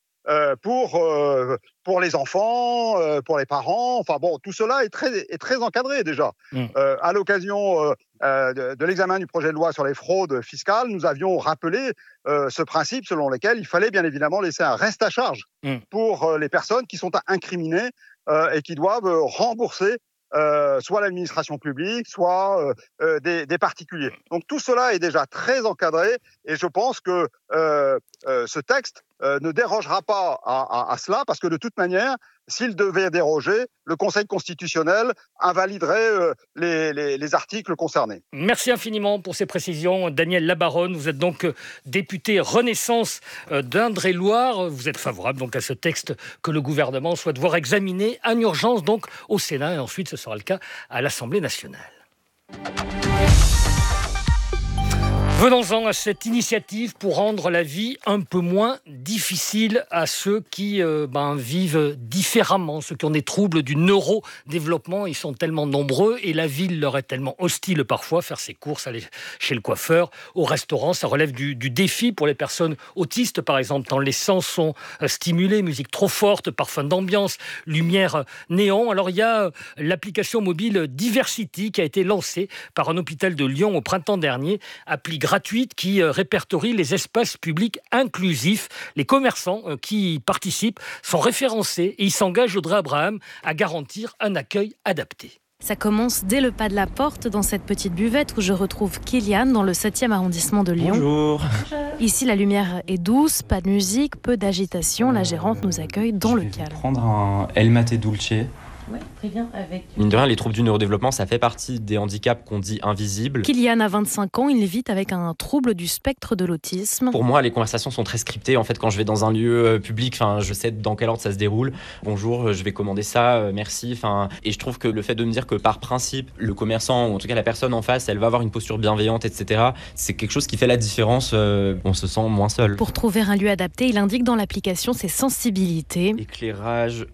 pour les enfants, pour les parents. Enfin bon, tout cela est très encadré déjà. À l'occasion de l'examen du projet de loi sur les fraudes fiscales, nous avions rappelé ce principe selon lequel il fallait bien évidemment laisser un reste à charge pour les personnes qui sont incriminées et qui doivent rembourser soit l'administration publique, soit des particuliers. Donc tout cela est déjà très encadré, et je pense que ce texte ne dérogera pas à cela, parce que de toute manière, s'il devait déroger, le Conseil constitutionnel invaliderait les articles concernés. Merci infiniment pour ces précisions. Daniel Labaronne, vous êtes donc député Renaissance d'Indre-et-Loire. Vous êtes favorable donc à ce texte que le gouvernement souhaite voir examiner en urgence donc au Sénat, et ensuite ce sera le cas à l'Assemblée nationale. Venons-en à cette initiative pour rendre la vie un peu moins difficile à ceux qui vivent différemment, ceux qui ont des troubles du neurodéveloppement. Ils sont tellement nombreux et la ville leur est tellement hostile parfois. Faire ses courses, aller chez le coiffeur, au restaurant, ça relève du défi pour les personnes autistes, par exemple, quand les sens sont stimulés, musique trop forte, parfum d'ambiance, lumière néon. Alors il y a l'application mobile Diversity qui a été lancée par un hôpital de Lyon au printemps dernier, appli gratuite qui répertorie les espaces publics inclusifs. Les commerçants qui y participent sont référencés et ils s'engagent, Audrey Abraham, à garantir un accueil adapté. Ça commence dès le pas de la porte dans cette petite buvette où je retrouve Kylian dans le 7e arrondissement de Lyon. Bonjour. Ici, la lumière est douce, pas de musique, peu d'agitation. La gérante nous accueille dans le calme. Prendre un El Mate Dulce. Ouais, très bien. Avec... Mine de rien, les troubles du neurodéveloppement, ça fait partie des handicaps qu'on dit invisibles. Kylian a 25 ans, il vit avec un trouble du spectre de l'autisme. Pour moi, les conversations sont très scriptées. En fait, quand je vais dans un lieu public, je sais dans quel ordre ça se déroule. Bonjour, je vais commander ça, merci. Et je trouve que le fait de me dire que par principe, le commerçant, ou en tout cas la personne en face, elle va avoir une posture bienveillante, etc., c'est quelque chose qui fait la différence. On se sent moins seul. Pour trouver un lieu adapté, il indique dans l'application ses sensibilités. Éclairage,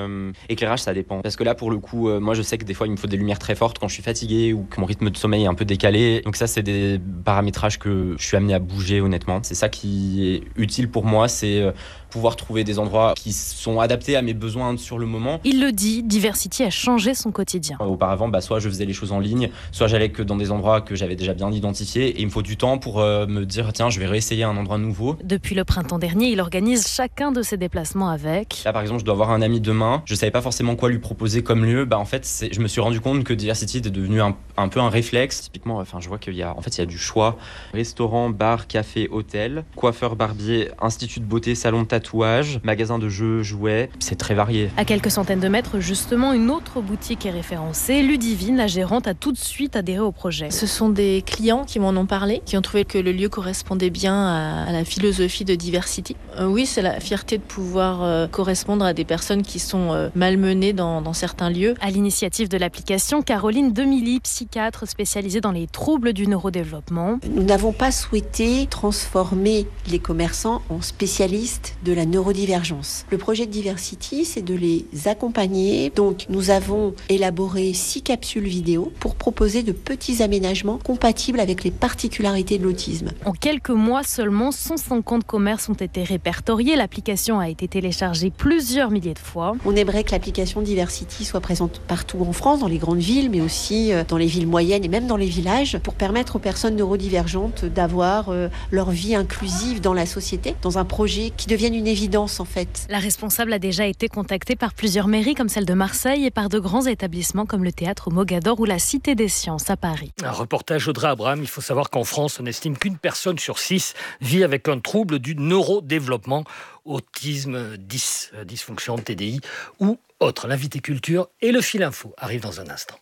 ça dépend. Parce que là, pour le coup, moi, je sais que des fois, il me faut des lumières très fortes quand je suis fatigué ou que mon rythme de sommeil est un peu décalé. Donc ça, c'est des paramétrages que je suis amené à bouger, honnêtement. C'est ça qui est utile pour moi, c'est pouvoir trouver des endroits qui sont adaptés à mes besoins sur le moment. Il le dit, Diversity a changé son quotidien. Auparavant, soit je faisais les choses en ligne, soit j'allais que dans des endroits que j'avais déjà bien identifiés. Et il me faut du temps pour me dire, tiens, je vais réessayer un endroit nouveau. Depuis le printemps dernier, il organise chacun de ses déplacements avec. Là, par exemple, je dois voir un ami demain. Je savais pas forcément quoi lui proposer comme lieu. En fait, je me suis rendu compte que Diversity était devenu un peu un réflexe. Typiquement, je vois qu'il y a du choix. Restaurant, bar, café, hôtel, coiffeur, barbier, institut de beauté, salon de tatouage, magasin de jeux, jouets. C'est très varié. À quelques centaines de mètres, justement, une autre boutique est référencée. Ludivine, la gérante, a tout de suite adhéré au projet. Ce sont des clients qui m'en ont parlé, qui ont trouvé que le lieu correspondait bien à la philosophie de Diversity. Oui, c'est la fierté de pouvoir correspondre à des personnes qui sont malmenées dans certains lieux. À l'initiative de l'application, Caroline Demilly, psychiatre spécialisée dans les troubles du neurodéveloppement. Nous n'avons pas souhaité transformer les commerçants en spécialistes de la neurodivergence. Le projet de Diversity, c'est de les accompagner. Donc, nous avons élaboré 6 capsules vidéo pour proposer de petits aménagements compatibles avec les particularités de l'autisme. En quelques mois seulement, 150 commerces ont été répertoriés. L'application a été téléchargée plusieurs milliers de fois. On aimerait que l'application Diversity soit présente partout en France, dans les grandes villes, mais aussi dans les villes moyennes et même dans les villages, pour permettre aux personnes neurodivergentes d'avoir leur vie inclusive dans la société, dans un projet qui devienne une évidence en fait. La responsable a déjà été contactée par plusieurs mairies comme celle de Marseille et par de grands établissements comme le Théâtre Mogador ou la Cité des Sciences à Paris. Un reportage Audrey Abraham. Il faut savoir qu'en France, on estime qu'une personne sur 6 vit avec un trouble du neurodéveloppement, autisme, dysfonction, TDI ou autre. L'invité culture et le fil info arrivent dans un instant.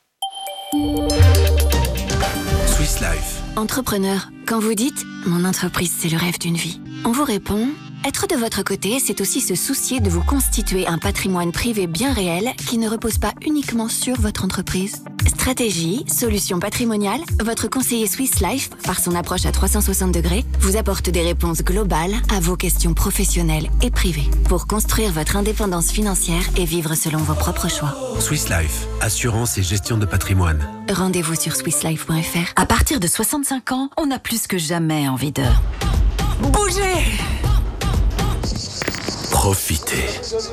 Swiss Life. Entrepreneur, quand vous dites « Mon entreprise, c'est le rêve d'une vie », on vous répond « Être de votre côté, c'est aussi se soucier de vous constituer un patrimoine privé bien réel qui ne repose pas uniquement sur votre entreprise. » Stratégie, solutions patrimoniales, votre conseiller Swiss Life, par son approche à 360 degrés, vous apporte des réponses globales à vos questions professionnelles et privées pour construire votre indépendance financière et vivre selon vos propres choix. Swiss Life, assurance et gestion de patrimoine. Rendez-vous sur swisslife.fr. À partir de 65 ans, on a plus que jamais envie de bouger. Profitez.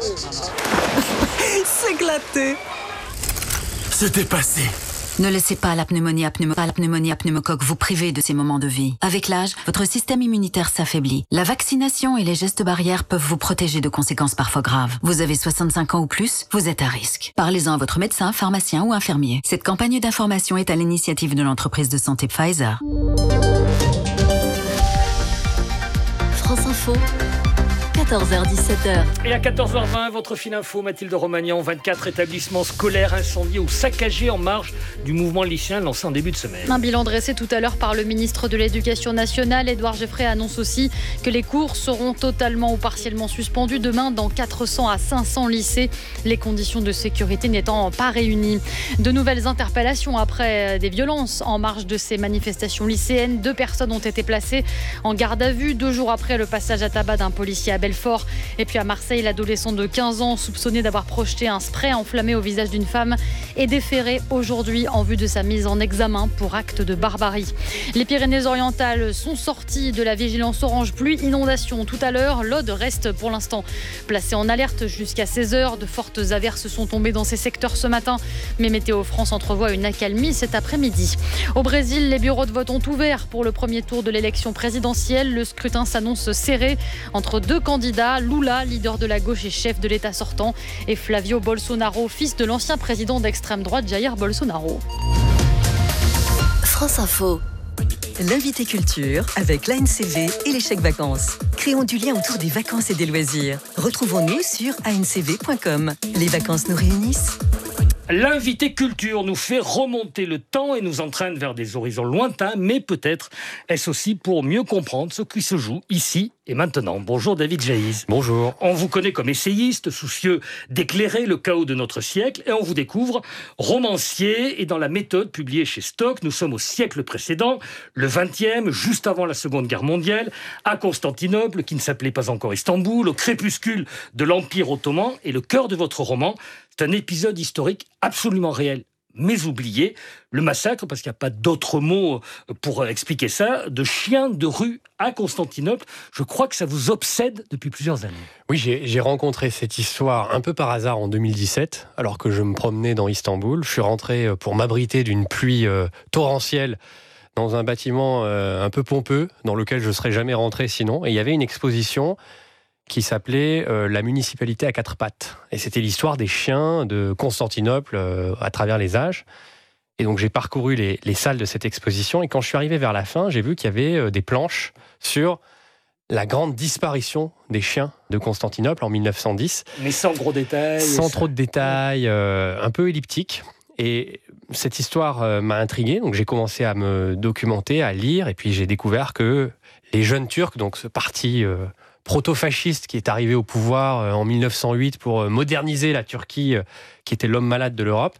S'éclater. Se dépasser. Ne laissez pas la pneumonie à pneumocoque vous priver de ces moments de vie. Avec l'âge, votre système immunitaire s'affaiblit. La vaccination et les gestes barrières peuvent vous protéger de conséquences parfois graves. Vous avez 65 ans ou plus, vous êtes à risque. Parlez-en à votre médecin, pharmacien ou infirmier. Cette campagne d'information est à l'initiative de l'entreprise de santé Pfizer. France Info, 14h-17h. Et à 14h20, votre fil info, Mathilde Romagnan, 24 établissements scolaires incendiés ou saccagés en marge du mouvement lycéen lancé en début de semaine. Un bilan dressé tout à l'heure par le ministre de l'Éducation nationale. Édouard Geoffrey annonce aussi que les cours seront totalement ou partiellement suspendus demain dans 400 à 500 lycées, les conditions de sécurité n'étant pas réunies. De nouvelles interpellations après des violences en marge de ces manifestations lycéennes. 2 personnes ont été placées en garde à vue 2 jours après le passage à tabac d'un policier à Belfort. Et puis à Marseille, l'adolescent de 15 ans soupçonné d'avoir projeté un spray enflammé au visage d'une femme est déféré aujourd'hui en vue de sa mise en examen pour acte de barbarie. Les Pyrénées-Orientales sont sorties de la vigilance orange pluie inondation. Tout à l'heure, l'Aude reste pour l'instant placée en alerte jusqu'à 16h. De fortes averses sont tombées dans ces secteurs ce matin, mais Météo France entrevoit une accalmie cet après-midi. Au Brésil, les bureaux de vote ont ouvert pour le premier tour de l'élection présidentielle. Le scrutin s'annonce serré entre 2 candidats, Lula, leader de la gauche et chef de l'État sortant, et Flavio Bolsonaro, fils de l'ancien président d'extrême droite Jair Bolsonaro. France Info. L'invité culture avec l'ANCV et les chèques vacances. Créons du lien autour des vacances et des loisirs. Retrouvons-nous sur ancv.com. Les vacances nous réunissent. L'invité culture nous fait remonter le temps et nous entraîne vers des horizons lointains, mais peut-être est-ce aussi pour mieux comprendre ce qui se joue ici et maintenant. Bonjour David Jaïs. Bonjour. On vous connaît comme essayiste, soucieux d'éclairer le chaos de notre siècle, et on vous découvre romancier, et dans la méthode publiée chez Stock, nous sommes au siècle précédent, le 20e, juste avant la Seconde Guerre mondiale, à Constantinople, qui ne s'appelait pas encore Istanbul, au crépuscule de l'Empire ottoman, et le cœur de votre roman, c'est un épisode historique absolument réel, mais oublié, le massacre, parce qu'il n'y a pas d'autre mot pour expliquer ça, de chiens de rue à Constantinople. Je crois que ça vous obsède depuis plusieurs années. Oui, j'ai rencontré cette histoire un peu par hasard en 2017, alors que je me promenais dans Istanbul. Je suis rentré pour m'abriter d'une pluie torrentielle dans un bâtiment un peu pompeux, dans lequel je ne serais jamais rentré sinon. Et il y avait une exposition qui s'appelait La municipalité à 4 pattes. Et c'était l'histoire des chiens de Constantinople à travers les âges. Et donc j'ai parcouru les salles de cette exposition, et quand je suis arrivé vers la fin, j'ai vu qu'il y avait des planches sur la grande disparition des chiens de Constantinople en 1910. Mais sans gros détails. Sans trop de détails, un peu elliptique. Et cette histoire m'a intrigué, donc j'ai commencé à me documenter, à lire, et puis j'ai découvert que les jeunes Turcs, donc ce parti proto-fasciste qui est arrivé au pouvoir en 1908 pour moderniser la Turquie, qui était l'homme malade de l'Europe,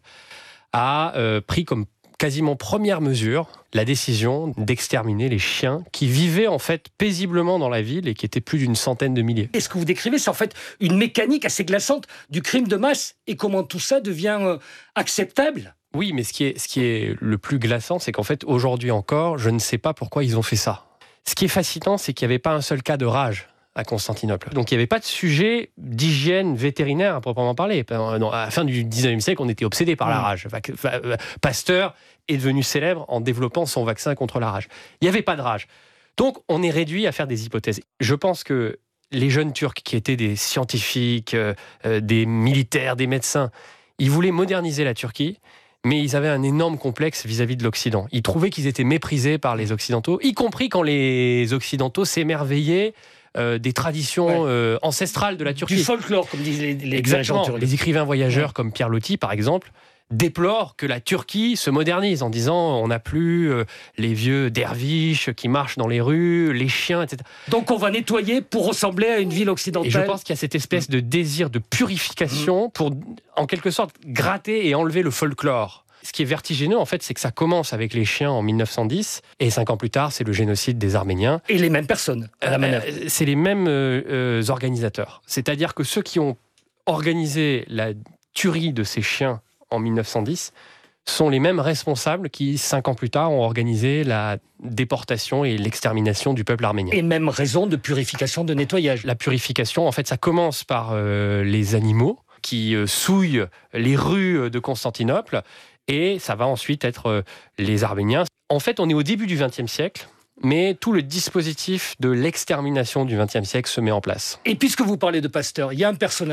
a pris comme quasiment première mesure la décision d'exterminer les chiens qui vivaient en fait paisiblement dans la ville et qui étaient plus d'une centaine de milliers. Et ce que vous décrivez, c'est en fait une mécanique assez glaçante du crime de masse, et comment tout ça devient acceptable. Oui, mais ce qui est le plus glaçant, c'est qu'en fait, aujourd'hui encore, je ne sais pas pourquoi ils ont fait ça. Ce qui est fascinant, c'est qu'il n'y avait pas un seul cas de rage à Constantinople. Donc il n'y avait pas de sujet d'hygiène vétérinaire à proprement parler. À la fin du 19e siècle, on était obsédé par la rage. Pasteur est devenu célèbre en développant son vaccin contre la rage. Il n'y avait pas de rage. Donc on est réduit à faire des hypothèses. Je pense que les jeunes Turcs qui étaient des scientifiques, des militaires, des médecins, ils voulaient moderniser la Turquie, mais ils avaient un énorme complexe vis-à-vis de l'Occident. Ils trouvaient qu'ils étaient méprisés par les Occidentaux, y compris quand les Occidentaux s'émerveillaient des traditions ancestrales de la Turquie. Du folklore, comme disent les Exactement. Les écrivains voyageurs comme Pierre Loti, par exemple, déplorent que la Turquie se modernise en disant on n'a plus les vieux derviches qui marchent dans les rues, les chiens, etc. Donc on va nettoyer pour ressembler à une ville occidentale. Et je pense qu'il y a cette espèce de désir de purification pour, en quelque sorte, gratter et enlever le folklore. Ce qui est vertigineux, en fait, c'est que ça commence avec les chiens en 1910, et 5 ans plus tard, c'est le génocide des Arméniens. Et les mêmes personnes à la manœuvre. C'est les mêmes organisateurs. C'est-à-dire que ceux qui ont organisé la tuerie de ces chiens en 1910 sont les mêmes responsables qui, 5 ans plus tard, ont organisé la déportation et l'extermination du peuple arménien. Et même raison de purification, de nettoyage. La purification, en fait, ça commence par les animaux qui souillent les rues de Constantinople, et ça va ensuite être les Arméniens. En fait, on est au début du XXe siècle, mais tout le dispositif de l'extermination du XXe siècle se met en place. Et puisque vous parlez de Pasteur, il y a un personnage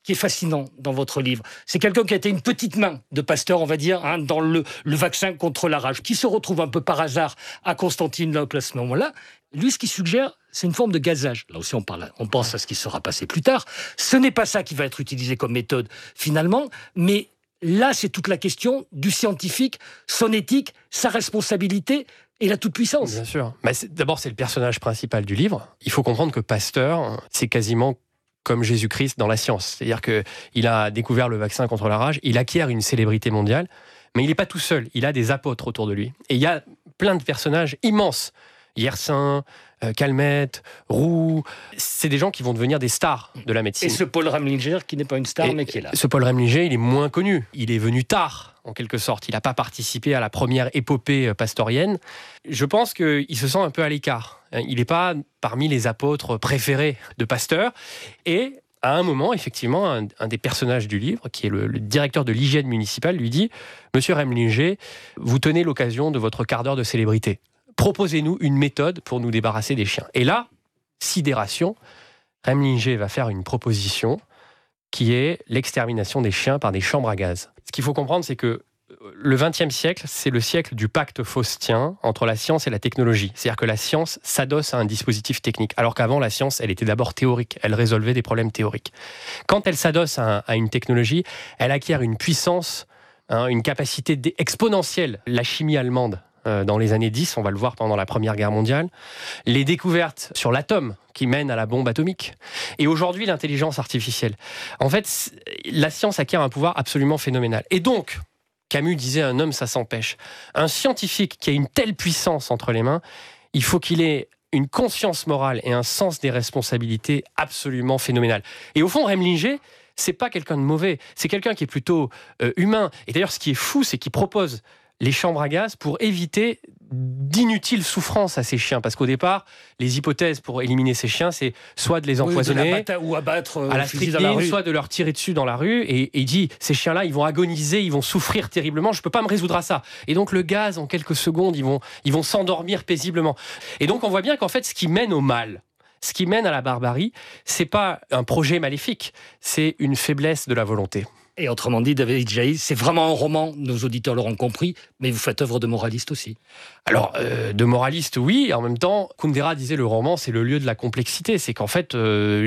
qui est fascinant dans votre livre. C'est quelqu'un qui a été une petite main de Pasteur, on va dire, dans le vaccin contre la rage, qui se retrouve un peu par hasard à Constantinople à ce moment-là. Lui, ce qu'il suggère, c'est une forme de gazage. Là aussi, on pense à ce qui sera passé plus tard. Ce n'est pas ça qui va être utilisé comme méthode, finalement, mais là, c'est toute la question du scientifique, son éthique, sa responsabilité et la toute-puissance. Bien sûr. D'abord, c'est le personnage principal du livre. Il faut comprendre que Pasteur, c'est quasiment comme Jésus-Christ dans la science. C'est-à-dire qu'il a découvert le vaccin contre la rage, il acquiert une célébrité mondiale, mais il n'est pas tout seul, il a des apôtres autour de lui. Et il y a plein de personnages immenses. Yersin, Calmette, Roux, c'est des gens qui vont devenir des stars de la médecine. Et ce Paul Remlinger qui n'est pas une star, mais qui est là. Ce Paul Remlinger, il est moins connu. Il est venu tard, en quelque sorte. Il n'a pas participé à la première épopée pastorienne. Je pense qu'il se sent un peu à l'écart. Il n'est pas parmi les apôtres préférés de Pasteur. Et à un moment, effectivement, un des personnages du livre, qui est le directeur de l'hygiène municipale, lui dit « Monsieur Remlinger, vous tenez l'occasion de votre quart d'heure de célébrité. Proposez-nous une méthode pour nous débarrasser des chiens. » Et là, sidération, Remlinger va faire une proposition qui est l'extermination des chiens par des chambres à gaz. Ce qu'il faut comprendre, c'est que le XXe siècle, c'est le siècle du pacte faustien entre la science et la technologie. C'est-à-dire que la science s'adosse à un dispositif technique, alors qu'avant, la science, elle était d'abord théorique. Elle résolvait des problèmes théoriques. Quand elle s'adosse à une technologie, elle acquiert une puissance, une capacité exponentielle. La chimie allemande, dans les années 10, on va le voir pendant la Première Guerre mondiale, les découvertes sur l'atome qui mènent à la bombe atomique, et aujourd'hui l'intelligence artificielle. En fait, la science acquiert un pouvoir absolument phénoménal. Et donc, Camus disait « un homme, ça s'empêche ». Un scientifique qui a une telle puissance entre les mains, il faut qu'il ait une conscience morale et un sens des responsabilités absolument phénoménal. Et au fond, Remlinger, c'est pas quelqu'un de mauvais, c'est quelqu'un qui est plutôt humain. Et d'ailleurs, ce qui est fou, c'est qu'il propose les chambres à gaz pour éviter d'inutiles souffrances à ces chiens. Parce qu'au départ, les hypothèses pour éliminer ces chiens, c'est soit de les empoisonner ou abattre à la strychnine, soit de leur tirer dessus dans la rue. Et il dit, ces chiens-là, ils vont agoniser, ils vont souffrir terriblement, je ne peux pas me résoudre à ça. Et donc le gaz, en quelques secondes, ils vont s'endormir paisiblement. Et donc on voit bien qu'en fait, ce qui mène au mal, ce qui mène à la barbarie, c'est pas un projet maléfique, c'est une faiblesse de la volonté. Et autrement dit, David Jaïs, c'est vraiment un roman, nos auditeurs l'auront compris, mais vous faites œuvre de moraliste aussi. Alors, de moraliste, oui, en même temps, Kundera disait le roman, c'est le lieu de la complexité. C'est qu'en fait,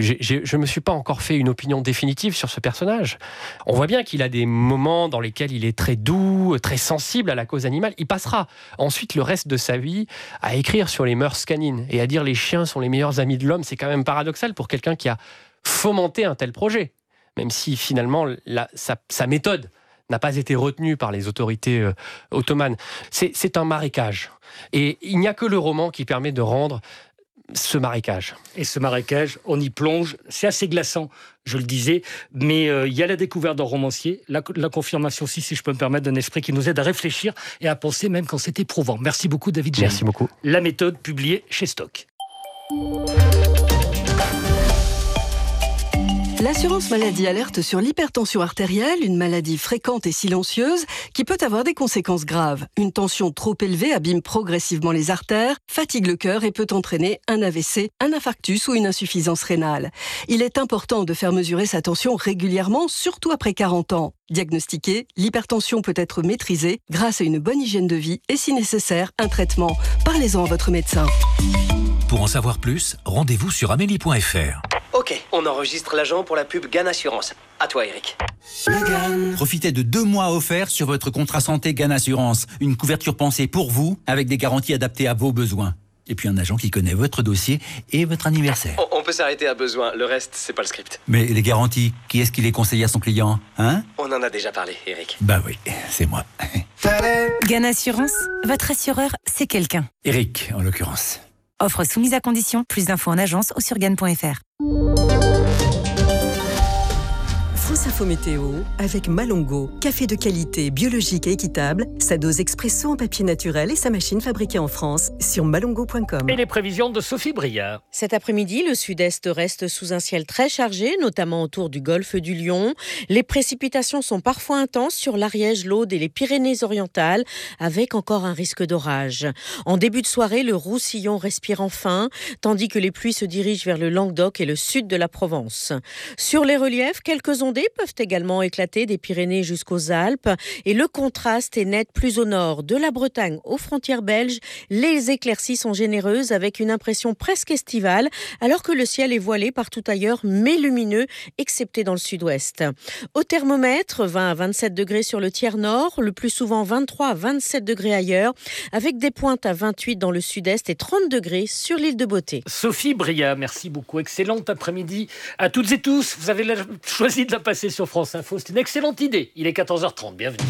je ne me suis pas encore fait une opinion définitive sur ce personnage. On voit bien qu'il a des moments dans lesquels il est très doux, très sensible à la cause animale. Il passera ensuite le reste de sa vie à écrire sur les mœurs canines et à dire les chiens sont les meilleurs amis de l'homme. C'est quand même paradoxal pour quelqu'un qui a fomenté un tel projet. Même si finalement sa méthode n'a pas été retenue par les autorités ottomanes. C'est un marécage. Et il n'y a que le roman qui permet de rendre ce marécage. Et ce marécage, on y plonge, c'est assez glaçant, je le disais, mais il y a la découverte d'un romancier, la confirmation aussi, si je peux me permettre, d'un esprit qui nous aide à réfléchir et à penser même quand c'est éprouvant. Merci beaucoup David Jaïs. Merci beaucoup. La méthode publiée chez Stock. L'assurance maladie alerte sur l'hypertension artérielle, une maladie fréquente et silencieuse qui peut avoir des conséquences graves. Une tension trop élevée abîme progressivement les artères, fatigue le cœur et peut entraîner un AVC, un infarctus ou une insuffisance rénale. Il est important de faire mesurer sa tension régulièrement, surtout après 40 ans. Diagnostiquée, l'hypertension peut être maîtrisée grâce à une bonne hygiène de vie et si nécessaire, un traitement. Parlez-en à votre médecin. Pour en savoir plus, rendez-vous sur amélie.fr. Ok, on enregistre l'agent pour la pub GAN Assurance. À toi, Eric. Profitez de 2 mois offerts sur votre contrat santé GAN Assurance. Une couverture pensée pour vous, avec des garanties adaptées à vos besoins. Et puis un agent qui connaît votre dossier et votre anniversaire. On peut s'arrêter à besoin, le reste, c'est pas le script. Mais les garanties, qui est-ce qui les conseille à son client, hein? On en a déjà parlé, Eric. Bah oui, c'est moi. GAN Assurance, votre assureur, c'est quelqu'un. Eric, en l'occurrence. Offre soumise à condition, plus d'infos en agence ou sur GAN.fr. France Info Météo avec Malongo. Café de qualité, biologique et équitable. Sa dose expresso en papier naturel et sa machine fabriquée en France sur malongo.com. Et les prévisions de Sophie Briard. Cet après-midi, le sud-est reste sous un ciel très chargé, notamment autour du golfe du Lion. Les précipitations sont parfois intenses sur l'Ariège, l'Aude et les Pyrénées-Orientales, avec encore un risque d'orage. En début de soirée, le Roussillon respire enfin, tandis que les pluies se dirigent vers le Languedoc et le sud de la Provence. Sur les reliefs, quelques ondées peuvent également éclater des Pyrénées jusqu'aux Alpes et le contraste est net plus au nord. De la Bretagne aux frontières belges, les éclaircies sont généreuses avec une impression presque estivale alors que le ciel est voilé partout ailleurs mais lumineux, excepté dans le sud-ouest. Au thermomètre, 20 à 27 degrés sur le tiers nord, le plus souvent 23 à 27 degrés ailleurs, avec des pointes à 28 dans le sud-est et 30 degrés sur l'île de Beauté. Sophie Briard, merci beaucoup. Excellent après-midi à toutes et tous. Vous avez choisi de la passer sur France Info. C'est une excellente idée. Il est 14h30. Bienvenue.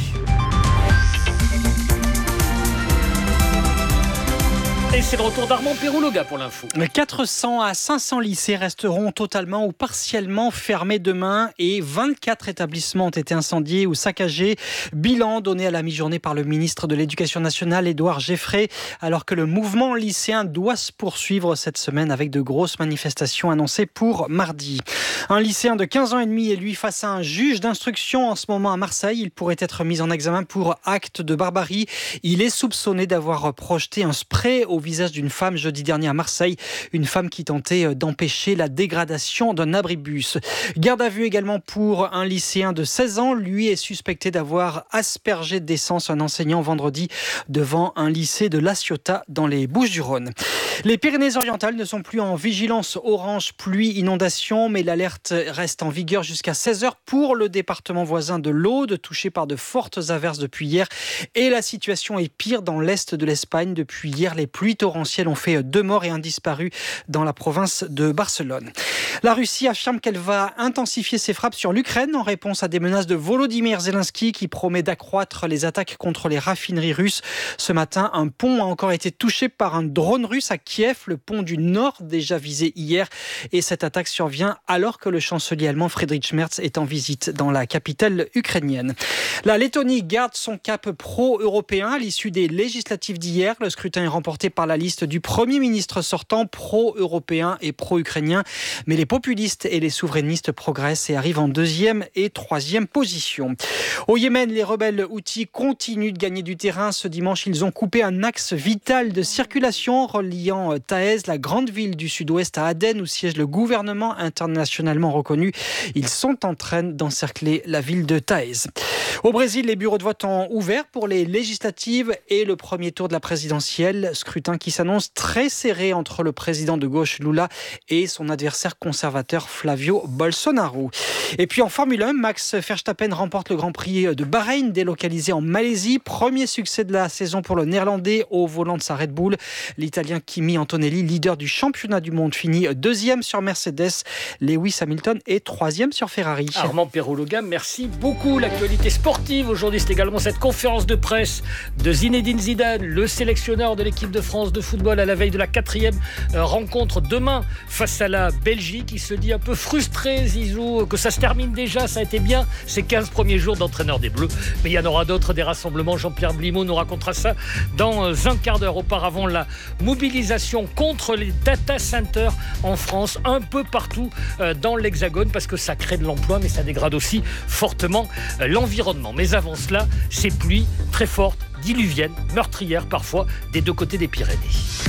Et c'est le retour d'Armand Pérouloga pour l'info. 400 à 500 lycées resteront totalement ou partiellement fermés demain et 24 établissements ont été incendiés ou saccagés. Bilan donné à la mi-journée par le ministre de l'Éducation nationale, Édouard Geffray, alors que le mouvement lycéen doit se poursuivre cette semaine avec de grosses manifestations annoncées pour mardi. Un lycéen de 15 ans et demi est lui face à un juge d'instruction en ce moment à Marseille. Il pourrait être mis en examen pour acte de barbarie. Il est soupçonné d'avoir projeté un spray au visage d'une femme jeudi dernier à Marseille, une femme qui tentait d'empêcher la dégradation d'un abribus. Garde à vue également pour un lycéen de 16 ans, lui est suspecté d'avoir aspergé d'essence un enseignant vendredi devant un lycée de La Ciotat dans les Bouches-du-Rhône. Les Pyrénées-Orientales ne sont plus en vigilance orange pluie-inondation, mais l'alerte reste en vigueur jusqu'à 16h pour le département voisin de l'Aude, touché par de fortes averses depuis hier. Et la situation est pire dans l'est de l'Espagne. Depuis hier, les pluies torrentielles ont fait 2 morts et un disparu dans la province de Barcelone. La Russie affirme qu'elle va intensifier ses frappes sur l'Ukraine en réponse à des menaces de Volodymyr Zelensky qui promet d'accroître les attaques contre les raffineries russes. Ce matin, un pont a encore été touché par un drone russe à Kiev, le pont du Nord déjà visé hier. Et cette attaque survient alors que le chancelier allemand Friedrich Merz est en visite dans la capitale ukrainienne. La Lettonie garde son cap pro-européen à l'issue des législatives d'hier. Le scrutin est remporté par la liste du Premier ministre sortant pro-européen et pro-ukrainien. Mais les populistes et les souverainistes progressent et arrivent en 2e et 3e position. Au Yémen, les rebelles houthis continuent de gagner du terrain. Ce dimanche, ils ont coupé un axe vital de circulation reliant Taïz, la grande ville du sud-ouest, à Aden, où siège le gouvernement internationalement reconnu. Ils sont en train d'encercler la ville de Taïz. Au Brésil, les bureaux de vote ont ouvert pour les législatives et le premier tour de la présidentielle. Scrutin qui s'annonce très serré entre le président de gauche Lula et son adversaire conservateur Flavio Bolsonaro. Et puis en Formule 1, Max Verstappen remporte le Grand Prix de Bahreïn, délocalisé en Malaisie. Premier succès de la saison pour le Néerlandais au volant de sa Red Bull. L'Italien Kimi Antonelli, leader du championnat du monde, finit 2e sur Mercedes. Lewis Hamilton est 3e sur Ferrari. Armand Pérouloga, merci beaucoup. L'actualité sportive aujourd'hui, c'est également cette conférence de presse de Zinedine Zidane, le sélectionneur de l'équipe de France de football à la veille de la 4e rencontre demain face à la Belgique. Il se dit un peu frustré, Zizou, que ça se termine déjà. Ça a été bien ces 15 premiers jours d'entraîneur des Bleus, mais il y en aura d'autres, des rassemblements. Jean-Pierre Blimaud nous racontera ça dans un quart d'heure. Auparavant, la mobilisation contre les data centers en France, un peu partout dans l'Hexagone, parce que ça crée de l'emploi, mais ça dégrade aussi fortement l'environnement. Mais avant cela, ces pluies très fortes, diluviennes, meurtrières parfois, des deux côtés des Pyrénées.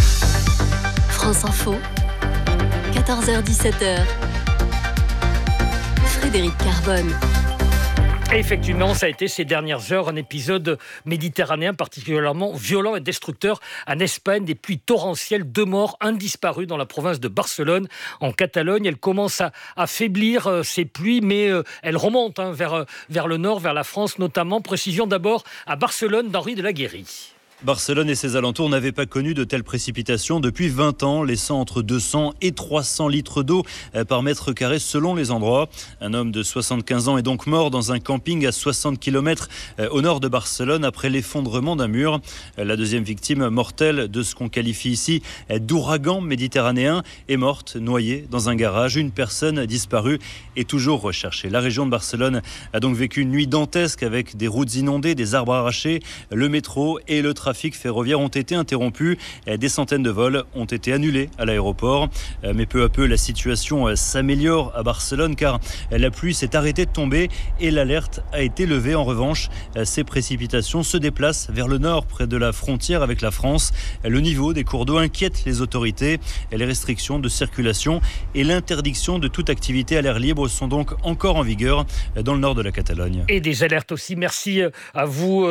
France Info, 14h-17h. Frédéric Carbone. Et effectivement, ça a été ces dernières heures un épisode méditerranéen particulièrement violent et destructeur en Espagne. Des pluies torrentielles, 2 morts, 1 disparu dans la province de Barcelone, en Catalogne. Elles commencent à faiblir ces pluies, mais elles remontent vers le nord, vers la France notamment. Précision d'abord à Barcelone d'Henri de la Guérie. Barcelone et ses alentours n'avaient pas connu de telles précipitations depuis 20 ans, laissant entre 200 et 300 litres d'eau par mètre carré selon les endroits. Un homme de 75 ans est donc mort dans un camping à 60 km au nord de Barcelone après l'effondrement d'un mur. La deuxième victime mortelle de ce qu'on qualifie ici d'ouragan méditerranéen est morte noyée dans un garage. Une personne disparue est toujours recherchée. La région de Barcelone a donc vécu une nuit dantesque avec des routes inondées, des arbres arrachés. Le métro et le trafic ferroviaire ont été interrompus. Des centaines de vols ont été annulés à l'aéroport. Mais peu à peu, la situation s'améliore à Barcelone car la pluie s'est arrêtée de tomber et l'alerte a été levée. En revanche, ces précipitations se déplacent vers le nord, près de la frontière avec la France. Le niveau des cours d'eau inquiète les autorités. Les restrictions de circulation et l'interdiction de toute activité à l'air libre sont donc encore en vigueur dans le nord de la Catalogne. Et des alertes aussi. Merci à vous.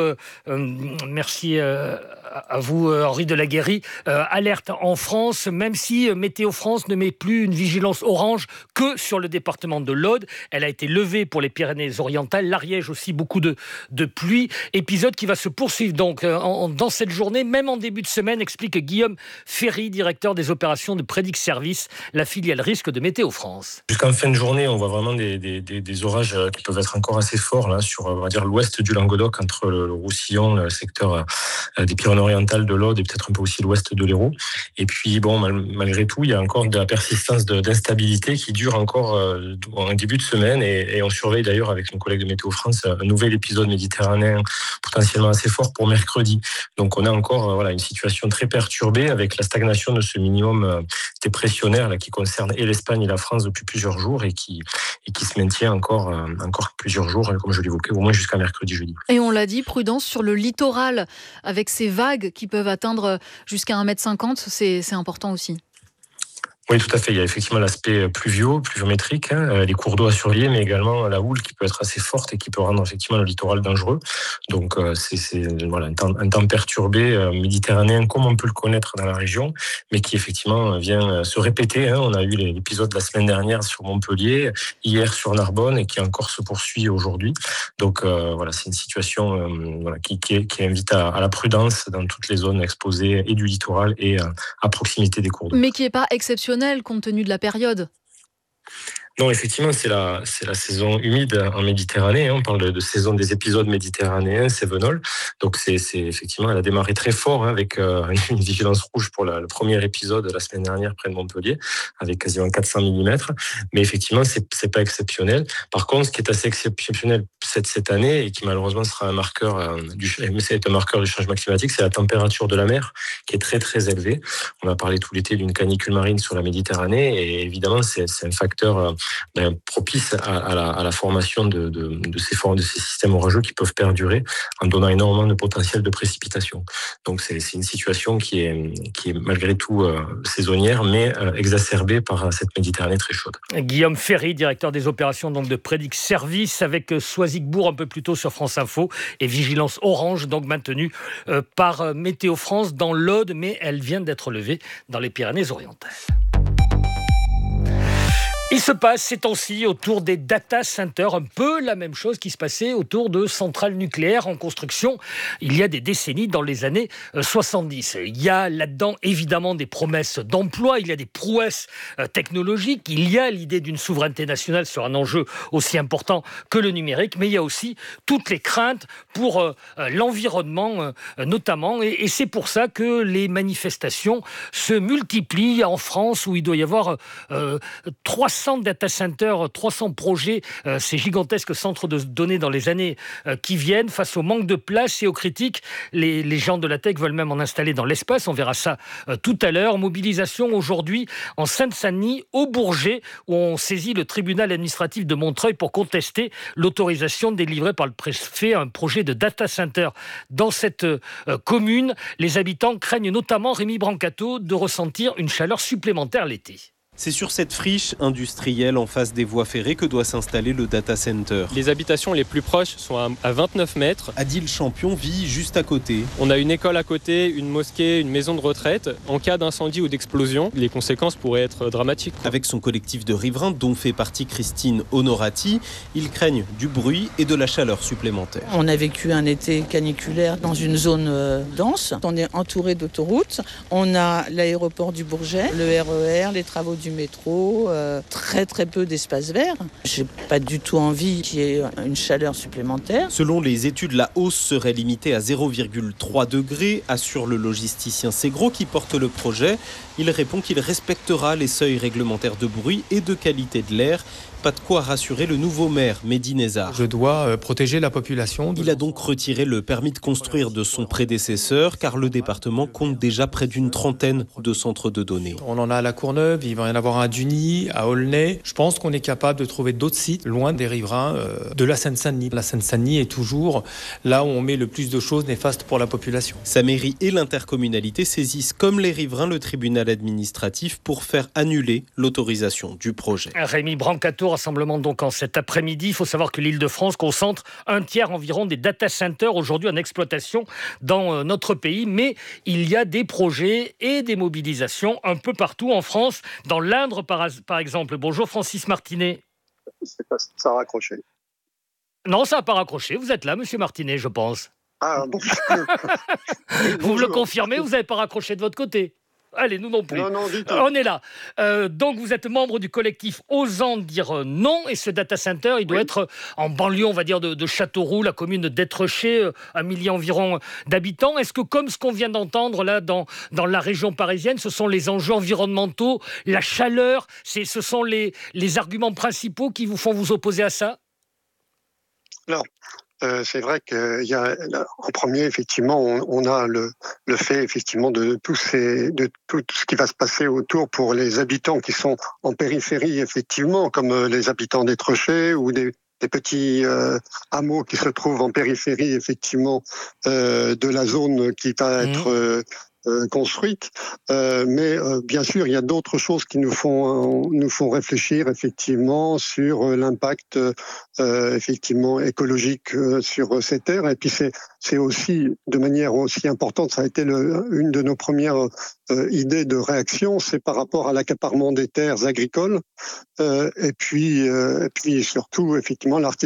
À vous, Henri Delaguérie. Alerte en France, même si Météo France ne met plus une vigilance orange que sur le département de l'Aude. Elle a été levée pour les Pyrénées-Orientales, l'Ariège aussi, beaucoup de pluie. Épisode qui va se poursuivre donc dans cette journée, même en début de semaine, explique Guillaume Ferry, directeur des opérations de Prédic Service, la filiale risque de Météo France. Jusqu'en fin de journée, on voit vraiment des orages qui peuvent être encore assez forts là, sur on va dire, l'ouest du Languedoc, entre le Roussillon, le secteur des Pyrénées-Orientales, de l'Aude et peut-être un peu aussi l'ouest de l'Hérault. Et puis, bon, malgré tout, il y a encore de la persistance d'instabilité qui dure encore en début de semaine. Et on surveille d'ailleurs avec nos collègues de Météo France un nouvel épisode méditerranéen potentiellement assez fort pour mercredi. Donc, on a encore une situation très perturbée avec la stagnation de ce minimum dépressionnaire là, qui concerne et l'Espagne et la France depuis plusieurs jours et qui se maintient encore plusieurs jours, comme je l'évoquais, au moins jusqu'à mercredi, jeudi. Et on l'a dit, prudence sur le littoral avec ces vagues qui peuvent atteindre jusqu'à 1,50 m, c'est important aussi. Oui, tout à fait. Il y a effectivement l'aspect pluviométrique, les cours d'eau à surveiller, mais également la houle qui peut être assez forte et qui peut rendre effectivement le littoral dangereux. Donc, c'est un temps perturbé méditerranéen comme on peut le connaître dans la région, mais qui effectivement vient se répéter. On a eu l'épisode de la semaine dernière sur Montpellier, hier sur Narbonne et qui encore se poursuit aujourd'hui. Donc, c'est une situation qui invite à la prudence dans toutes les zones exposées et du littoral et à proximité des cours d'eau. Mais qui n'est pas exceptionnel compte tenu de la période. Non, effectivement, c'est la saison humide en Méditerranée. On parle de saison des épisodes méditerranéens, cévenols. Donc, c'est effectivement, elle a démarré très fort avec une vigilance rouge pour le premier épisode la semaine dernière près de Montpellier, avec quasiment 400 mm. Mais effectivement, c'est pas exceptionnel. Par contre, ce qui est assez exceptionnel cette année et qui malheureusement sera un marqueur du changement climatique, c'est la température de la mer qui est très très élevée. On a parlé tout l'été d'une canicule marine sur la Méditerranée et évidemment, c'est un facteur propice à la formation de ces systèmes orageux qui peuvent perdurer en donnant énormément de potentiel de précipitation. Donc c'est une situation qui est malgré tout saisonnière, mais exacerbée par cette Méditerranée très chaude. Guillaume Ferry, directeur des opérations donc de Prédic Service, avec Soisigbourg un peu plus tôt sur France Info, et vigilance orange donc maintenue par Météo France dans l'Aude, mais elle vient d'être levée dans les Pyrénées-Orientales. Il se passe ces temps-ci autour des data centers un peu la même chose qui se passait autour de centrales nucléaires en construction il y a des décennies dans les années 70. Il y a là-dedans évidemment des promesses d'emploi, il y a des prouesses technologiques, il y a l'idée d'une souveraineté nationale sur un enjeu aussi important que le numérique, mais il y a aussi toutes les craintes pour l'environnement notamment, et c'est pour ça que les manifestations se multiplient en France où il doit y avoir 300 data centers, 300 projets, ces gigantesques centres de données dans les années qui viennent, face au manque de place et aux critiques. Les gens de la tech veulent même en installer dans l'espace, on verra ça tout à l'heure. Mobilisation aujourd'hui en Seine-Saint-Denis, au Bourget, où on saisit le tribunal administratif de Montreuil pour contester l'autorisation délivrée par le préfet à un projet de data center dans cette commune. Les habitants craignent notamment, Rémi Brancato, de ressentir une chaleur supplémentaire l'été. C'est sur cette friche industrielle en face des voies ferrées que doit s'installer le data center. Les habitations les plus proches sont à 29 mètres. Adil Champion vit juste à côté. On a une école à côté, une mosquée, une maison de retraite. En cas d'incendie ou d'explosion, les conséquences pourraient être dramatiques. Avec son collectif de riverains, dont fait partie Christine Honorati, ils craignent du bruit et de la chaleur supplémentaire. On a vécu un été caniculaire dans une zone dense. On est entouré d'autoroutes. On a l'aéroport du Bourget, le RER, les travaux du métro, très très peu d'espace vert. J'ai pas du tout envie qu'il y ait une chaleur supplémentaire. Selon les études, la hausse serait limitée à 0,3 degrés, assure le logisticien Segro qui porte le projet. Il répond qu'il respectera les seuils réglementaires de bruit et de qualité de l'air. Pas de quoi rassurer le nouveau maire, Mehdi Nezar. Je dois protéger la population. Il a donc retiré le permis de construire de son prédécesseur car le département compte déjà près d'une trentaine de centres de données. On en a à La Courneuve, il va y en avoir un à Duny, à Aulnay. Je pense qu'on est capable de trouver d'autres sites loin des riverains de la Seine-Saint-Denis. La Seine-Saint-Denis est toujours là où on met le plus de choses néfastes pour la population. Sa mairie et l'intercommunalité saisissent comme les riverains le tribunal administratif pour faire annuler l'autorisation du projet. Rémi Brancato, rassemblement donc en cet après-midi. Il faut savoir que l'Île-de-France concentre un tiers environ des data centers aujourd'hui en exploitation dans notre pays. Mais il y a des projets et des mobilisations un peu partout en France. Dans l'Indre, par exemple. Bonjour Francis Martinet. Ça a raccroché. Non, ça n'a pas raccroché. Vous êtes là, monsieur Martinet, je pense. Ah, bon. Vous me le confirmez, vous n'avez pas raccroché de votre côté? Allez, nous non plus. Non, du tout. On est là. Donc, vous êtes membre du collectif Osant dire non. Et ce data center, il doit être en banlieue, on va dire, de Châteauroux, la commune d'Étreché, 1 million environ d'habitants. Est-ce que, comme ce qu'on vient d'entendre là dans la région parisienne, ce sont les enjeux environnementaux, la chaleur, ce sont les arguments principaux qui vous font vous opposer à ça? Non. C'est vrai qu'il y a, en premier, effectivement, on a le fait, effectivement, de tout ce qui va se passer autour pour les habitants qui sont en périphérie, effectivement, comme les habitants d'Étreché ou des petits hameaux qui se trouvent en périphérie, effectivement, de la zone qui va être construite, mais bien sûr il y a d'autres choses qui nous font réfléchir effectivement sur l'impact effectivement écologique sur ces terres, et puis c'est aussi de manière aussi importante, ça a été une de nos premières idées de réaction, c'est par rapport à l'accaparement des terres agricoles, et puis surtout effectivement l'artificialisation